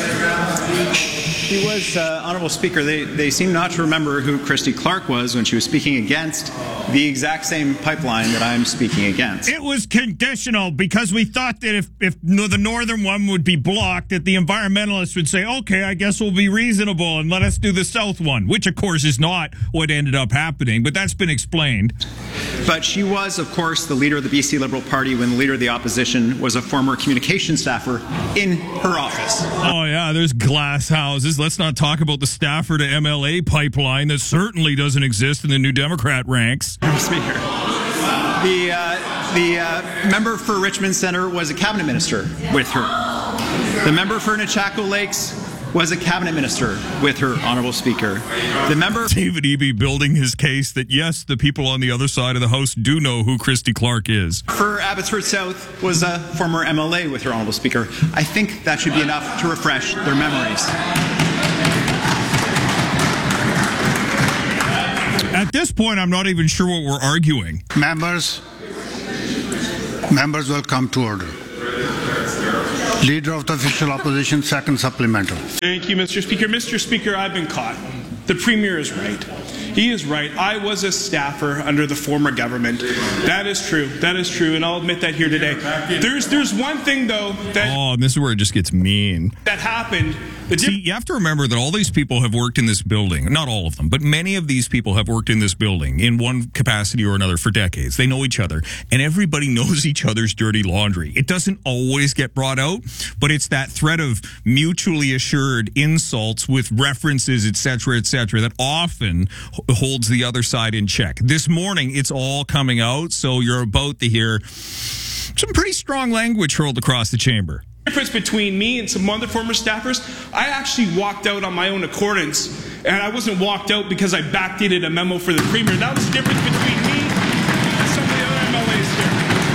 Speaker 6: He was, uh, Honourable Speaker, they, they seem not to remember who Christy Clark was when she was speaking against the exact same pipeline that I'm speaking against.
Speaker 2: It was conditional because we thought that if, if the northern one would be blocked, that the environmentalists would say, okay, I guess we'll be reasonable and let us do the south one, which of course is not what ended up happening, but that's been explained.
Speaker 6: But she was, of course, the leader of the B C Liberal Party when the leader of the opposition was a former communication staffer in her office.
Speaker 2: Oh, yeah, there's glass houses. Let's not talk about the Stafford to M L A pipeline that certainly doesn't exist in the New Democrat ranks.
Speaker 6: Speaker, the, uh, the uh, member for Richmond Centre was a cabinet minister with her. The member for Nechako Lakes was a cabinet minister with her, Honourable Speaker. The member...
Speaker 2: David Eby building his case that, yes, the people on the other side of the House do know who Christy Clark is.
Speaker 6: For Abbotsford South was a former M L A with her, Honourable Speaker. I think that should be enough to refresh their memories.
Speaker 2: At this point, I'm not even sure what we're arguing.
Speaker 5: Members, members will come to order. Leader of the Official Opposition, second supplemental.
Speaker 3: Thank you, Mister Speaker. Mister Speaker, I've been caught. The Premier is right. He is right. I was a staffer under the former government. That is true. That is true, and I'll admit that here today. There's there's one thing, though, that...
Speaker 2: Oh, and this is where it just gets mean.
Speaker 3: ...that happened...
Speaker 2: See, you have to remember that all these people have worked in this building. Not all of them, but many of these people have worked in this building in one capacity or another for decades. They know each other, and everybody knows each other's dirty laundry. It doesn't always get brought out, but it's that threat of mutually assured insults with references, et cetera, et cetera, that often holds the other side in check. This morning, it's all coming out, so you're about to hear some pretty strong language hurled across the chamber.
Speaker 3: Difference between me and some other former staffers, I actually walked out on my own accordance, and I wasn't walked out because I backdated a memo for the Premier. That was the difference between me and some of the other M L As here.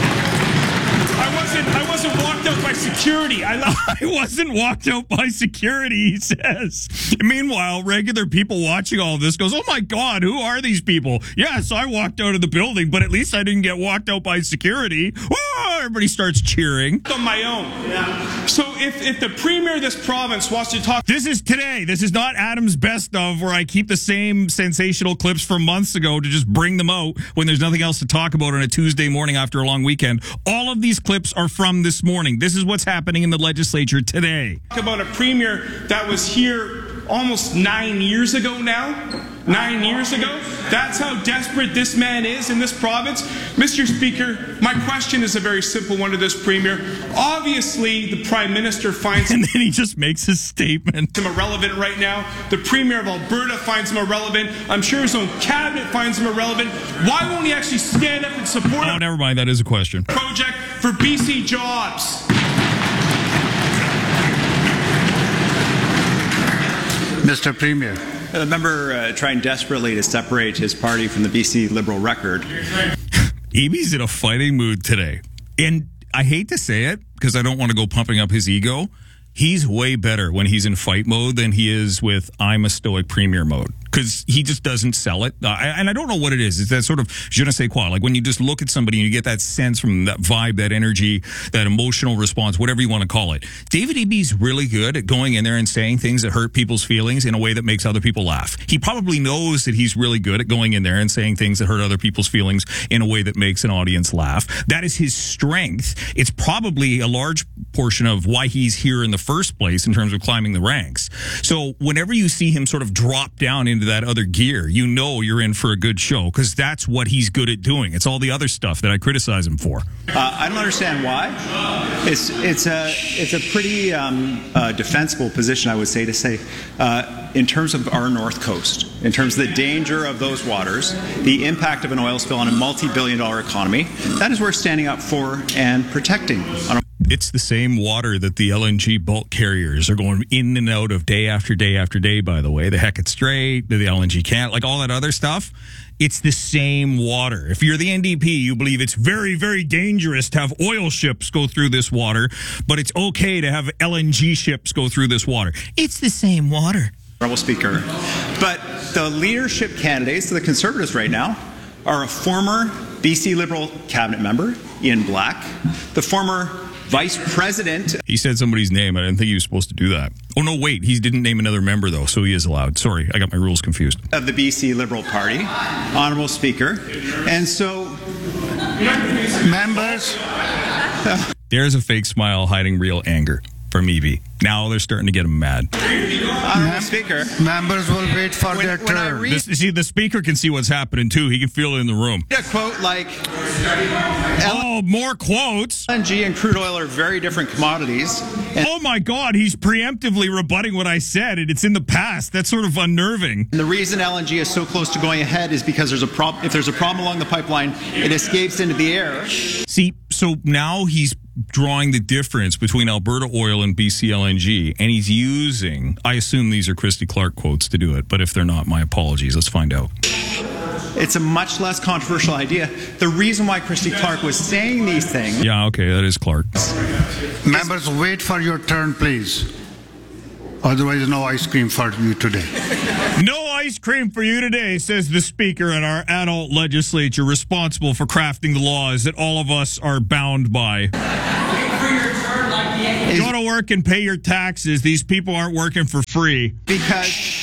Speaker 3: I wasn't, I wasn't walked out by security. I,
Speaker 2: I wasn't walked out by security, he says. Meanwhile, regular people watching all this goes, oh my God, who are these people? Yes, I walked out of the building, but at least I didn't get walked out by security. Oh, everybody starts cheering.
Speaker 3: On my own. Yeah. So if, if the Premier of this province wants to talk...
Speaker 2: This is today. This is not Adam's best of, where I keep the same sensational clips from months ago to just bring them out when there's nothing else to talk about on a Tuesday morning after a long weekend. All of these clips are from this morning. This is what's happening in the legislature today.
Speaker 3: Talk about a Premier that was here almost nine years ago now. Nine years ago. That's how desperate this man is in this province. Mister Speaker, my question is a very simple one to this Premier. Obviously, the Prime Minister finds...
Speaker 2: And then he just makes his statement.
Speaker 3: ...him irrelevant right now. The Premier of Alberta finds him irrelevant. I'm sure his own cabinet finds him irrelevant. Why won't he actually stand up and support...
Speaker 2: Oh, never mind. That is a question.
Speaker 3: ...project for B C jobs?
Speaker 5: Mister Premier.
Speaker 6: The member uh, trying desperately to separate his party from the B C Liberal record.
Speaker 2: Eby's in a fighting mood today. And I hate to say it, because I don't want to go pumping up his ego. He's way better when he's in fight mode than he is with I'm a stoic Premier mode. Because he just doesn't sell it. Uh, and I don't know what it is. It's that sort of je ne sais quoi. Like when you just look at somebody and you get that sense from that vibe, that energy, that emotional response, whatever you want to call it. David Eby's really good at going in there and saying things that hurt people's feelings in a way that makes other people laugh. He probably knows that he's really good at going in there and saying things that hurt other people's feelings in a way that makes an audience laugh. That is his strength. It's probably a large portion of why he's here in the first place in terms of climbing the ranks. So whenever you see him sort of drop down into that other gear, you know you're in for a good show, because that's what he's good at doing. It's all the other stuff that I criticize him for.
Speaker 6: Uh, I don't understand why. It's it's a it's a pretty um, uh, defensible position, I would say, to say uh, in terms of our North Coast, in terms of the danger of those waters, the impact of an oil spill on a multi-billion dollar economy. That is worth standing up for and protecting. On a
Speaker 2: It's the same water that the L N G bulk carriers are going in and out of day after day after day, by the way. The Hecate Strait, the L N G can't, like all that other stuff. It's the same water. If you're the N D P, you believe it's very, very dangerous to have oil ships go through this water, but it's okay to have L N G ships go through this water. It's the same water.
Speaker 6: Honourable Speaker. But the leadership candidates to the Conservatives right now are a former B C Liberal cabinet member, Ian Black, the former Vice President.
Speaker 2: He said somebody's name. I didn't think he was supposed to do that. Oh, no, wait. He didn't name another member, though, so he is allowed. Sorry, I got my rules confused.
Speaker 6: Of the B C Liberal Party, Honourable Speaker. And so,
Speaker 5: members.
Speaker 2: There's a fake smile hiding real anger from Eby. Now they're starting to get him mad.
Speaker 6: Honourable Speaker.
Speaker 5: Members will wait for
Speaker 6: when,
Speaker 5: their
Speaker 6: when
Speaker 5: turn.
Speaker 6: Read,
Speaker 2: this, see, the Speaker can see what's happening, too. He can feel it in the room.
Speaker 6: A quote like...
Speaker 2: Oh, more quotes.
Speaker 6: L N G and crude oil are very different commodities.
Speaker 2: And oh, my God. He's preemptively rebutting what I said, and it's in the past. That's sort of unnerving.
Speaker 6: And the reason L N G is so close to going ahead is because there's a prob- if there's a problem along the pipeline, it escapes into the air.
Speaker 2: See, so now he's drawing the difference between Alberta Oil and B C L N G, and he's using, I assume these are Christy Clark quotes to do it, but if they're not, my apologies. Let's find out.
Speaker 6: It's a much less controversial idea. The reason why Christy Clark was saying these things...
Speaker 2: Yeah, okay, that is Clark.
Speaker 5: Members, wait for your turn, please. Otherwise, no ice cream for you today.
Speaker 2: No ice cream for you today, says the Speaker in our adult legislature responsible for crafting the laws that all of us are bound by. Wait for your turn like the Go to work and pay your taxes. These people aren't working for free.
Speaker 6: Because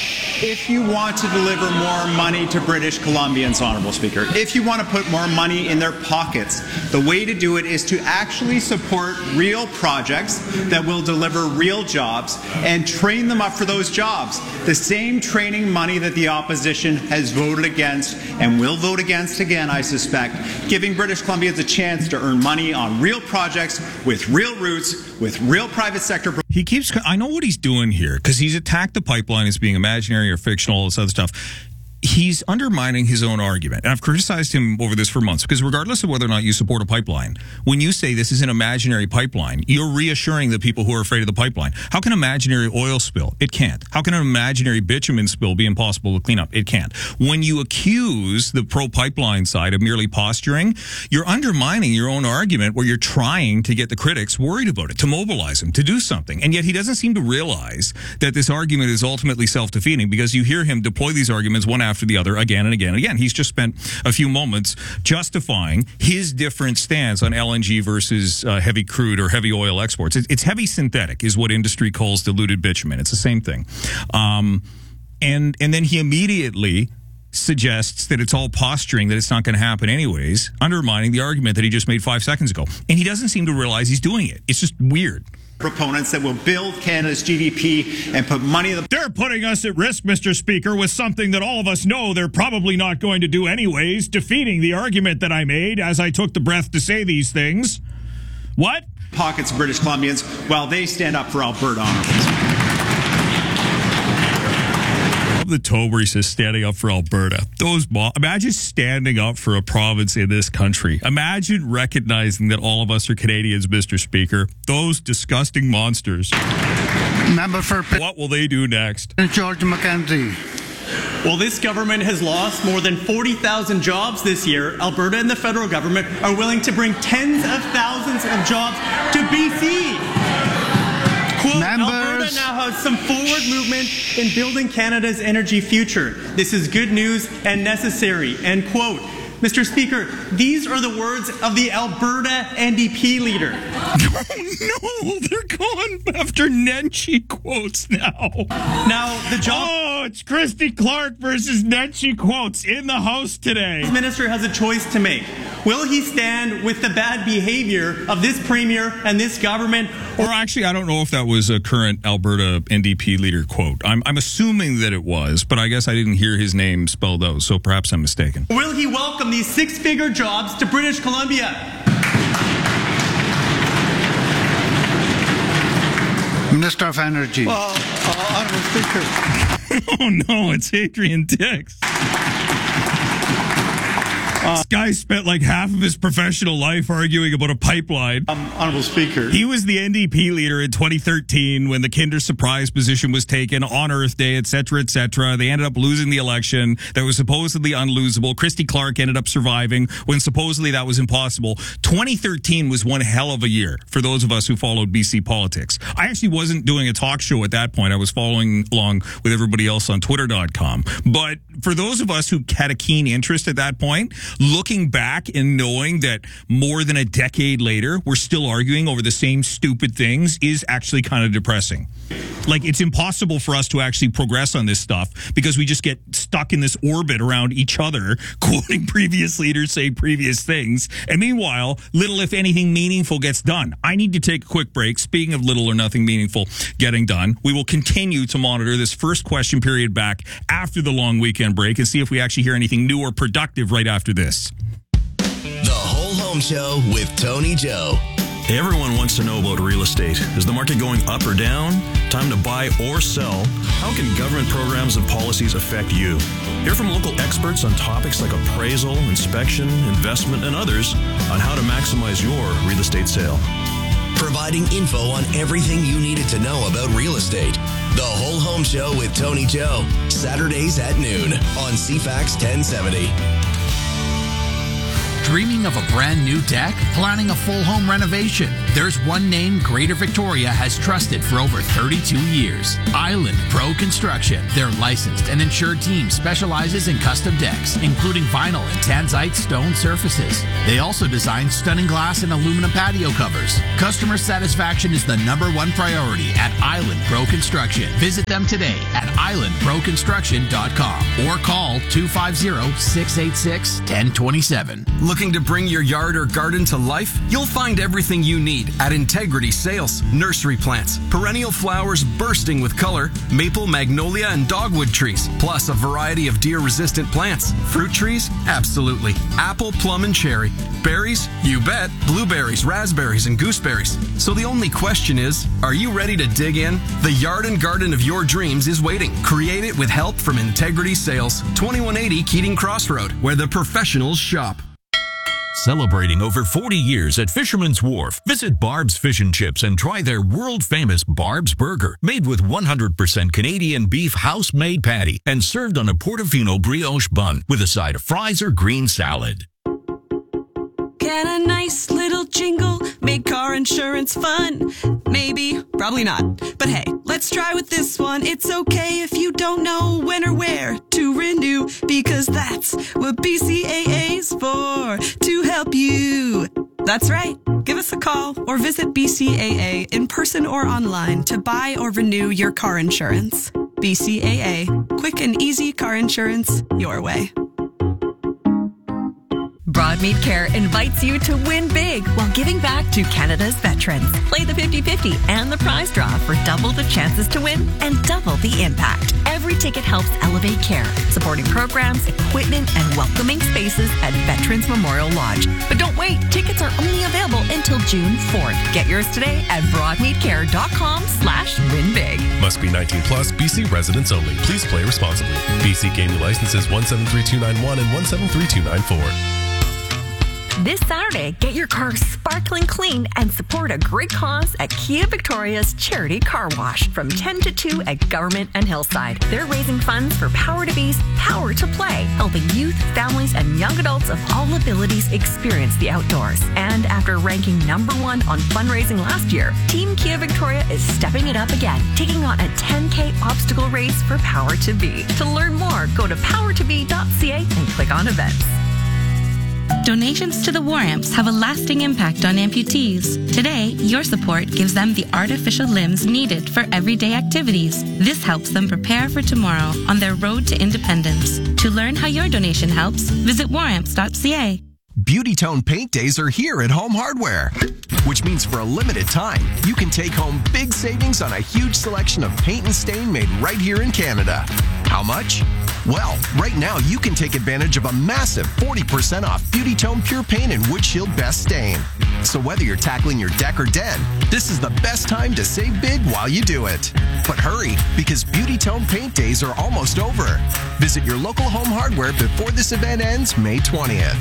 Speaker 6: if you want to deliver more money to British Columbians, Honourable Speaker, if you want to put more money in their pockets, the way to do it is to actually support real projects that will deliver real jobs and train them up for those jobs. The same training money that the opposition has voted against and will vote against again, I suspect, giving British Columbians a chance to earn money on real projects with real roots, with real private sector.
Speaker 2: He keeps, I know what he's doing here, because he's attacked the pipeline as being imaginary or fictional, all this other stuff. He's undermining his own argument. And I've criticized him over this for months, because regardless of whether or not you support a pipeline, when you say this is an imaginary pipeline, you're reassuring the people who are afraid of the pipeline. How can imaginary oil spill? It can't. How can an imaginary bitumen spill be impossible to clean up? It can't. When you accuse the pro-pipeline side of merely posturing, you're undermining your own argument where you're trying to get the critics worried about it, to mobilize them, to do something. And yet he doesn't seem to realize that this argument is ultimately self-defeating, because you hear him deploy these arguments one after after the other again and again and again. He's just spent a few moments justifying his different stance on L N G versus uh, heavy crude or heavy oil exports. It's, it's heavy synthetic is what industry calls diluted bitumen. It's the same thing. Um, and, and then he immediately suggests that it's all posturing, that it's not going to happen anyways, undermining the argument that he just made five seconds ago. And he doesn't seem to realize he's doing it. It's just weird.
Speaker 6: Proponents that will build Canada's G D P and put money in the...
Speaker 2: They're putting us at risk, Mister Speaker, with something that all of us know they're probably not going to do anyways, defeating the argument that I made as I took the breath to say these things. What?
Speaker 6: Pockets of British Columbians while they stand up for Alberta, Honourable.
Speaker 2: The tone where he says standing up for Alberta. Those mo- Imagine standing up for a province in this country. Imagine recognizing that all of us are Canadians, Mister Speaker. Those disgusting monsters.
Speaker 5: Member for...
Speaker 2: What will they do next?
Speaker 5: George Mackenzie.
Speaker 9: Well, this government has lost more than forty thousand jobs this year. Alberta and the federal government are willing to bring tens of thousands of jobs to B C. Quote, Alberta now has some forward movement in building Canada's energy future. This is good news and necessary, end quote. Mister Speaker, these are the words of the Alberta N D P leader.
Speaker 2: Oh, no, they're going after Nenshi quotes now.
Speaker 9: Now, the job...
Speaker 2: Oh, it's Christy Clark versus Nenshi quotes in the House today.
Speaker 9: The minister has a choice to make. Will he stand with the bad behavior of this premier and this government?
Speaker 2: Or actually, I don't know if that was a current Alberta N D P leader quote. I'm, I'm assuming that it was, but I guess I didn't hear his name spelled out, so perhaps I'm mistaken.
Speaker 9: Will he welcome these six-figure jobs to British Columbia?
Speaker 5: Minister of Energy.
Speaker 9: Well, uh, Honourable
Speaker 2: Speaker. Oh, no, it's Adrian Dix. Uh, this guy spent like half of his professional life arguing about a pipeline.
Speaker 9: Um, Honourable Speaker.
Speaker 2: He was the N D P leader in twenty thirteen when the Kinder Surprise position was taken on Earth Day, et cetera, et cetera. They ended up losing the election that was supposedly unlosable. Christy Clark ended up surviving when supposedly that was impossible. twenty thirteen was one hell of a year for those of us who followed B C politics. I actually wasn't doing a talk show at that point. I was following along with everybody else on Twitter dot com. But for those of us who had a keen interest at that point, looking back and knowing that more than a decade later, we're still arguing over the same stupid things is actually kind of depressing. Like, it's impossible for us to actually progress on this stuff because we just get stuck in this orbit around each other, quoting previous leaders saying previous things. And meanwhile, little, if anything, meaningful gets done. I need to take a quick break. Speaking of little or nothing meaningful getting done, we will continue to monitor this first question period back after the long weekend break and see if we actually hear anything new or productive right after this.
Speaker 1: The Whole Home Show with Tony Joe.
Speaker 10: Everyone wants to know about real estate. Is the market going up or down? Time to buy or sell? How can government programs and policies affect you? Hear from local experts on topics like appraisal, inspection, investment, and others on how to maximize your real estate sale.
Speaker 1: Providing info on everything you needed to know about real estate. The Whole Home Show with Tony Joe. Saturdays at noon on C FAX ten seventy.
Speaker 11: Dreaming of a brand new deck? Planning a full home renovation? There's one name Greater Victoria has trusted for over thirty-two years. Island Pro Construction. Their licensed and insured team specializes in custom decks, including vinyl and tanzite stone surfaces. They also design stunning glass and aluminum patio covers. Customer satisfaction is the number one priority at Island Pro Construction. Visit them today at island pro construction dot com or call two five zero, six eight six, one zero two seven.
Speaker 12: Looking to bring your yard or garden to life? You'll find everything you need at Integrity Sales. Nursery plants, perennial flowers bursting with color, maple, magnolia, and dogwood trees, plus a variety of deer-resistant plants. Fruit trees? Absolutely. Apple, plum, and cherry. Berries? You bet. Blueberries, raspberries, and gooseberries. So the only question is, are you ready to dig in? The yard and garden of your dreams is waiting. Create it with help from Integrity Sales. twenty-one eighty Keating Crossroad, where the professionals shop.
Speaker 13: Celebrating over forty years at Fisherman's Wharf, visit Barb's Fish and Chips and try their world-famous Barb's Burger, made with one hundred percent Canadian beef house-made patty and served on a Portofino brioche bun with a side of fries or green salad.
Speaker 14: Can a nice little jingle make car insurance fun? Maybe, probably not. But hey, let's try with this one. It's okay if you don't know when or where to renew, because that's what B C A A's for, to help you. That's right. Give us a call or visit B C A A in person or online to buy or renew your car insurance. B C A A. Quick and easy car insurance your way.
Speaker 8: Broadmead Care invites you to win big while giving back to Canada's veterans. Play the fifty fifty and the prize draw for double the chances to win and double the impact. Every ticket helps elevate care, supporting programs, equipment, and welcoming spaces at Veterans Memorial Lodge. But don't wait, tickets are only available until June fourth. Get yours today at broadmeadcare.com slash win big.
Speaker 15: Must be nineteen plus, B C residents only. Please play responsibly. B C Gaming Licenses one seven three two nine one and one seven three two nine four.
Speaker 8: This Saturday, get your car sparkling clean and support a great cause at Kia Victoria's Charity Car Wash from ten to two at Government and Hillside. They're raising funds for Power to Be's Power to Play, helping youth, families, and young adults of all abilities experience the outdoors. And after ranking number one on fundraising last year, Team Kia Victoria is stepping it up again, taking on a ten K obstacle race for Power to Be. To learn more, go to power to be dot c a and click on events.
Speaker 19: Donations to the War Amps have a lasting impact on amputees. Today, your support gives them the artificial limbs needed for everyday activities. This helps them prepare for tomorrow on their road to independence. To learn how your donation helps, visit war amps dot c a.
Speaker 18: Beauty Tone Paint Days are here at Home Hardware, which means for a limited time, you can take home big savings on a huge selection of paint and stain made right here in Canada. How much? Well, right now you can take advantage of a massive forty percent off Beauty Tone Pure Paint and Wood Shield Best Stain. So whether you're tackling your deck or den, this is the best time to save big while you do it. But hurry, because Beauty Tone Paint Days are almost over. Visit your local Home Hardware before this event ends May twentieth.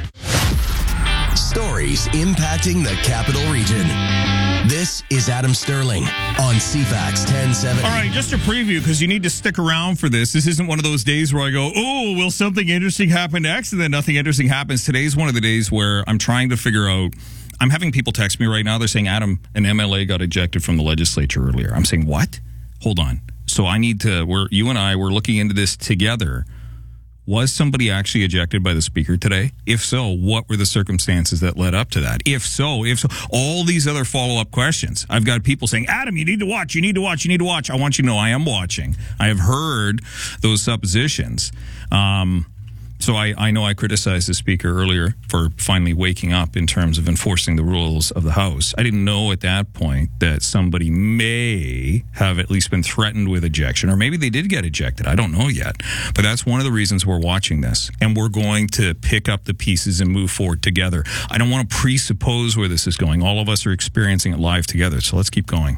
Speaker 1: Stories impacting the Capital Region. This is Adam Sterling on C FAX ten seventy.
Speaker 2: All right, just a preview, because you need to stick around for this. This isn't one of those days where I go, oh, will something interesting happen next? And then nothing interesting happens. Today's one of the days where I'm trying to figure out, I'm having people text me right now. They're saying, Adam, an M L A got ejected from the legislature earlier. I'm saying, what? Hold on. So I need to, we're, you and I, we're looking into this together. Was somebody actually ejected by the speaker today? If so, what were the circumstances that led up to that? If so, if so, all these other follow-up questions. I've got people saying, Adam, you need to watch, you need to watch, you need to watch. I want you to know I am watching. I have heard those suppositions. Um, So I, I know I criticized the Speaker earlier for finally waking up in terms of enforcing the rules of the House. I didn't know at that point that somebody may have at least been threatened with ejection, or maybe they did get ejected. I don't know yet. But that's one of the reasons we're watching this. And we're going to pick up the pieces and move forward together. I don't want to presuppose where this is going. All of us are experiencing it live together. So let's keep going.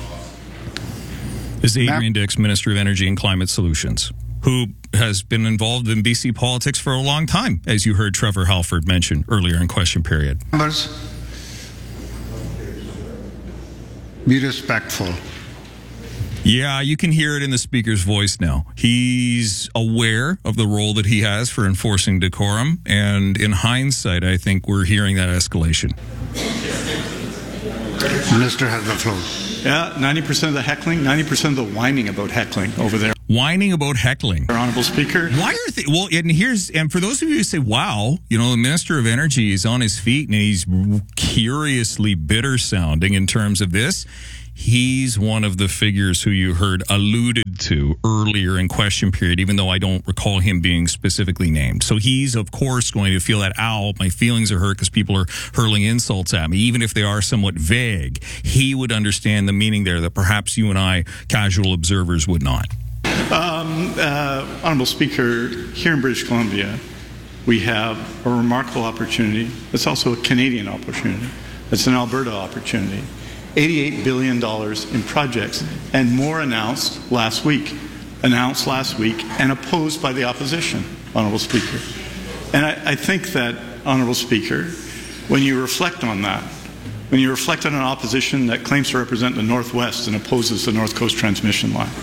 Speaker 2: This is Adrian Dix, Minister of Energy and Climate Solutions, who has been involved in B C politics for a long time, as you heard Trevor Halford mention earlier in question period.
Speaker 5: Members, be respectful.
Speaker 2: Yeah, you can hear it in the Speaker's voice now. He's aware of the role that he has for enforcing decorum, and in hindsight, I think we're hearing that escalation.
Speaker 5: Minister has the floor.
Speaker 4: Yeah, ninety percent of the heckling, ninety percent of the whining about heckling over there.
Speaker 2: Whining about heckling.
Speaker 4: Honorable Speaker.
Speaker 2: Why are they, well, and here's, and for those of you who say, wow, you know, the Minister of Energy is on his feet and he's curiously bitter sounding in terms of this. He's one of the figures who you heard alluded to earlier in question period, even though I don't recall him being specifically named. So he's, of course, going to feel that, ow, my feelings are hurt because people are hurling insults at me, even if they are somewhat vague. He would understand the meaning there that perhaps you and I, casual observers, would not.
Speaker 4: Um, uh, Honorable Speaker, here in British Columbia, we have a remarkable opportunity. It's also a Canadian opportunity. It's an Alberta opportunity. eighty-eight billion dollars in projects, and more announced last week, announced last week, and opposed by the opposition, Honourable Speaker. And I, I think that, Honourable Speaker, when you reflect on that, when you reflect on an opposition that claims to represent the Northwest and opposes the North Coast transmission line,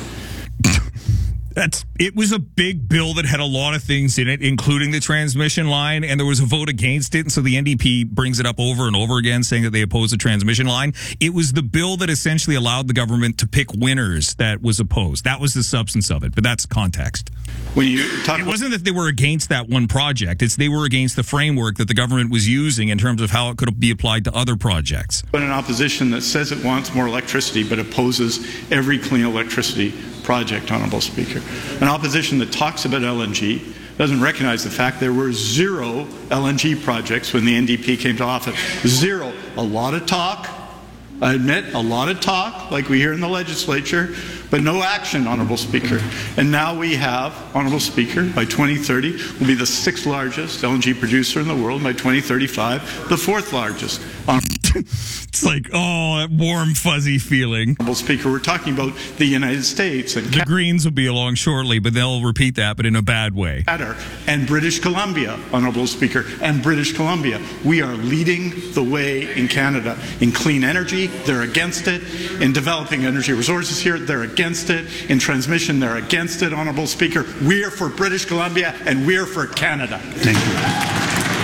Speaker 2: That's, it was a big bill that had a lot of things in it, including the transmission line, and there was a vote against it, and so the N D P brings it up over and over again, saying that they oppose the transmission line. It was the bill that essentially allowed the government to pick winners that was opposed. That was the substance of it, but that's context.
Speaker 4: When you talk
Speaker 2: it wasn't that they were against that one project. It's they were against the framework that the government was using in terms of how it could be applied to other projects.
Speaker 4: But an opposition that says it wants more electricity but opposes every clean electricity project, Honourable Speaker. An opposition that talks about L N G, doesn't recognize the fact there were zero L N G projects when the N D P came to office. Zero. A lot of talk, I admit, a lot of talk, like we hear in the legislature, but no action, Honourable Speaker. And now we have, Honourable Speaker, by twenty thirty, we'll be the sixth largest L N G producer in the world. By twenty thirty-five, the fourth largest.
Speaker 2: It's like, oh, that warm, fuzzy feeling.
Speaker 4: Honourable Speaker, we're talking about the United States. And
Speaker 2: the Greens will be along shortly, but they'll repeat that, but in a bad way.
Speaker 4: And British Columbia, Honourable Speaker, and British Columbia. We are leading the way in Canada in clean energy. They're against it. In developing energy resources here, they're against it. In transmission, they're against it, Honourable Speaker. We're for British Columbia, and we're for Canada.
Speaker 5: Thank you.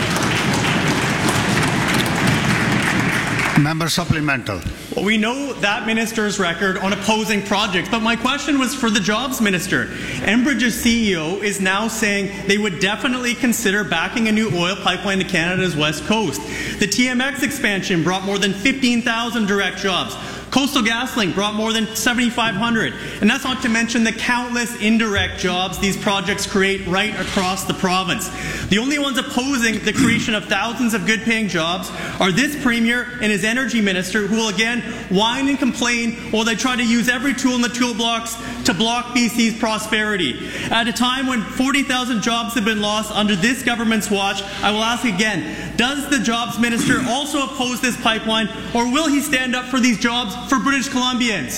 Speaker 5: Member supplemental.
Speaker 9: Well, we know that minister's record on opposing projects, but my question was for the jobs minister. Enbridge's C E O is now saying they would definitely consider backing a new oil pipeline to Canada's west coast. The T M X expansion brought more than fifteen thousand direct jobs. Coastal GasLink brought more than seventy-five hundred. And that's not to mention the countless indirect jobs these projects create right across the province. The only ones opposing the creation of thousands of good-paying jobs are this Premier and his Energy Minister, who will again whine and complain while they try to use every tool in the toolbox to block B C's prosperity. At a time when forty thousand jobs have been lost under this government's watch, I will ask again, does the Jobs Minister also oppose this pipeline, or will he stand up for these jobs for British Columbians?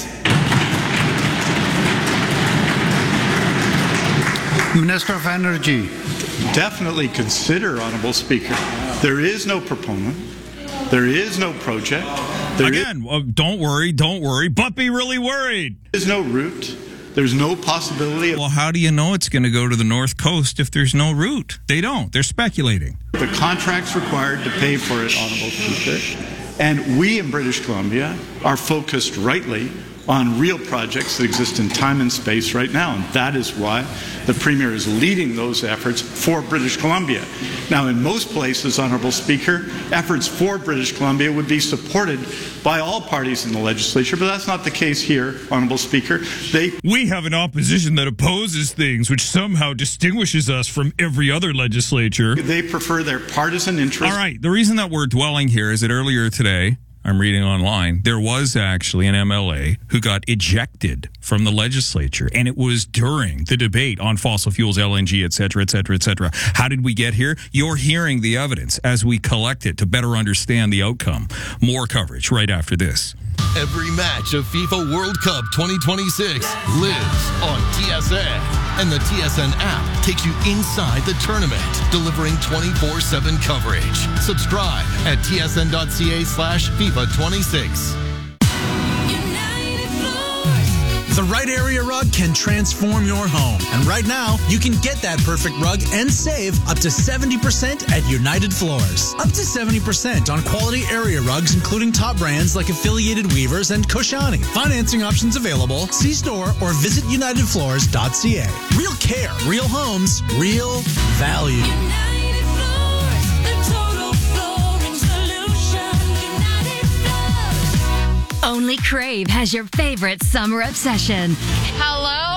Speaker 5: Minister of Energy.
Speaker 4: Definitely consider, Honourable Speaker. There is no proponent. There is no project. There
Speaker 2: Again, is, uh, don't worry, don't worry, but be really worried.
Speaker 4: There's no route. There's no possibility of...
Speaker 2: Well, how do you know it's going to go to the North Coast if there's no route? They don't. They're speculating.
Speaker 4: The contract's required to pay for it, Honourable Speaker. And we in British Columbia are focused rightly on real projects that exist in time and space right now. And that is why the Premier is leading those efforts for British Columbia. Now, in most places, Honourable Speaker, efforts for British Columbia would be supported by all parties in the legislature, but that's not the case here, Honourable Speaker. They
Speaker 2: We have an opposition that opposes things, which somehow distinguishes us from every other legislature.
Speaker 4: They prefer their partisan interests.
Speaker 2: All right, the reason that we're dwelling here is that earlier today, I'm reading online, there was actually an M L A who got ejected from the legislature, and it was during the debate on fossil fuels, L N G, et cetera, et cetera, et cetera. How did we get here? You're hearing the evidence as we collect it to better understand the outcome. More coverage right after this.
Speaker 16: Every match of FIFA World Cup twenty twenty-six lives on T S N. And the T S N app takes you inside the tournament, delivering twenty-four seven coverage. Subscribe at tsn.ca slash FIFA 26.
Speaker 17: The right area rug can transform your home. And right now, you can get that perfect rug and save up to seventy percent at United Floors. Up to seventy percent on quality area rugs, including top brands like Affiliated Weavers and Koshani. Financing options available. See store or visit united floors dot c a. Real care, real homes, real value.
Speaker 22: Only Crave has your favorite summer obsession. Hello?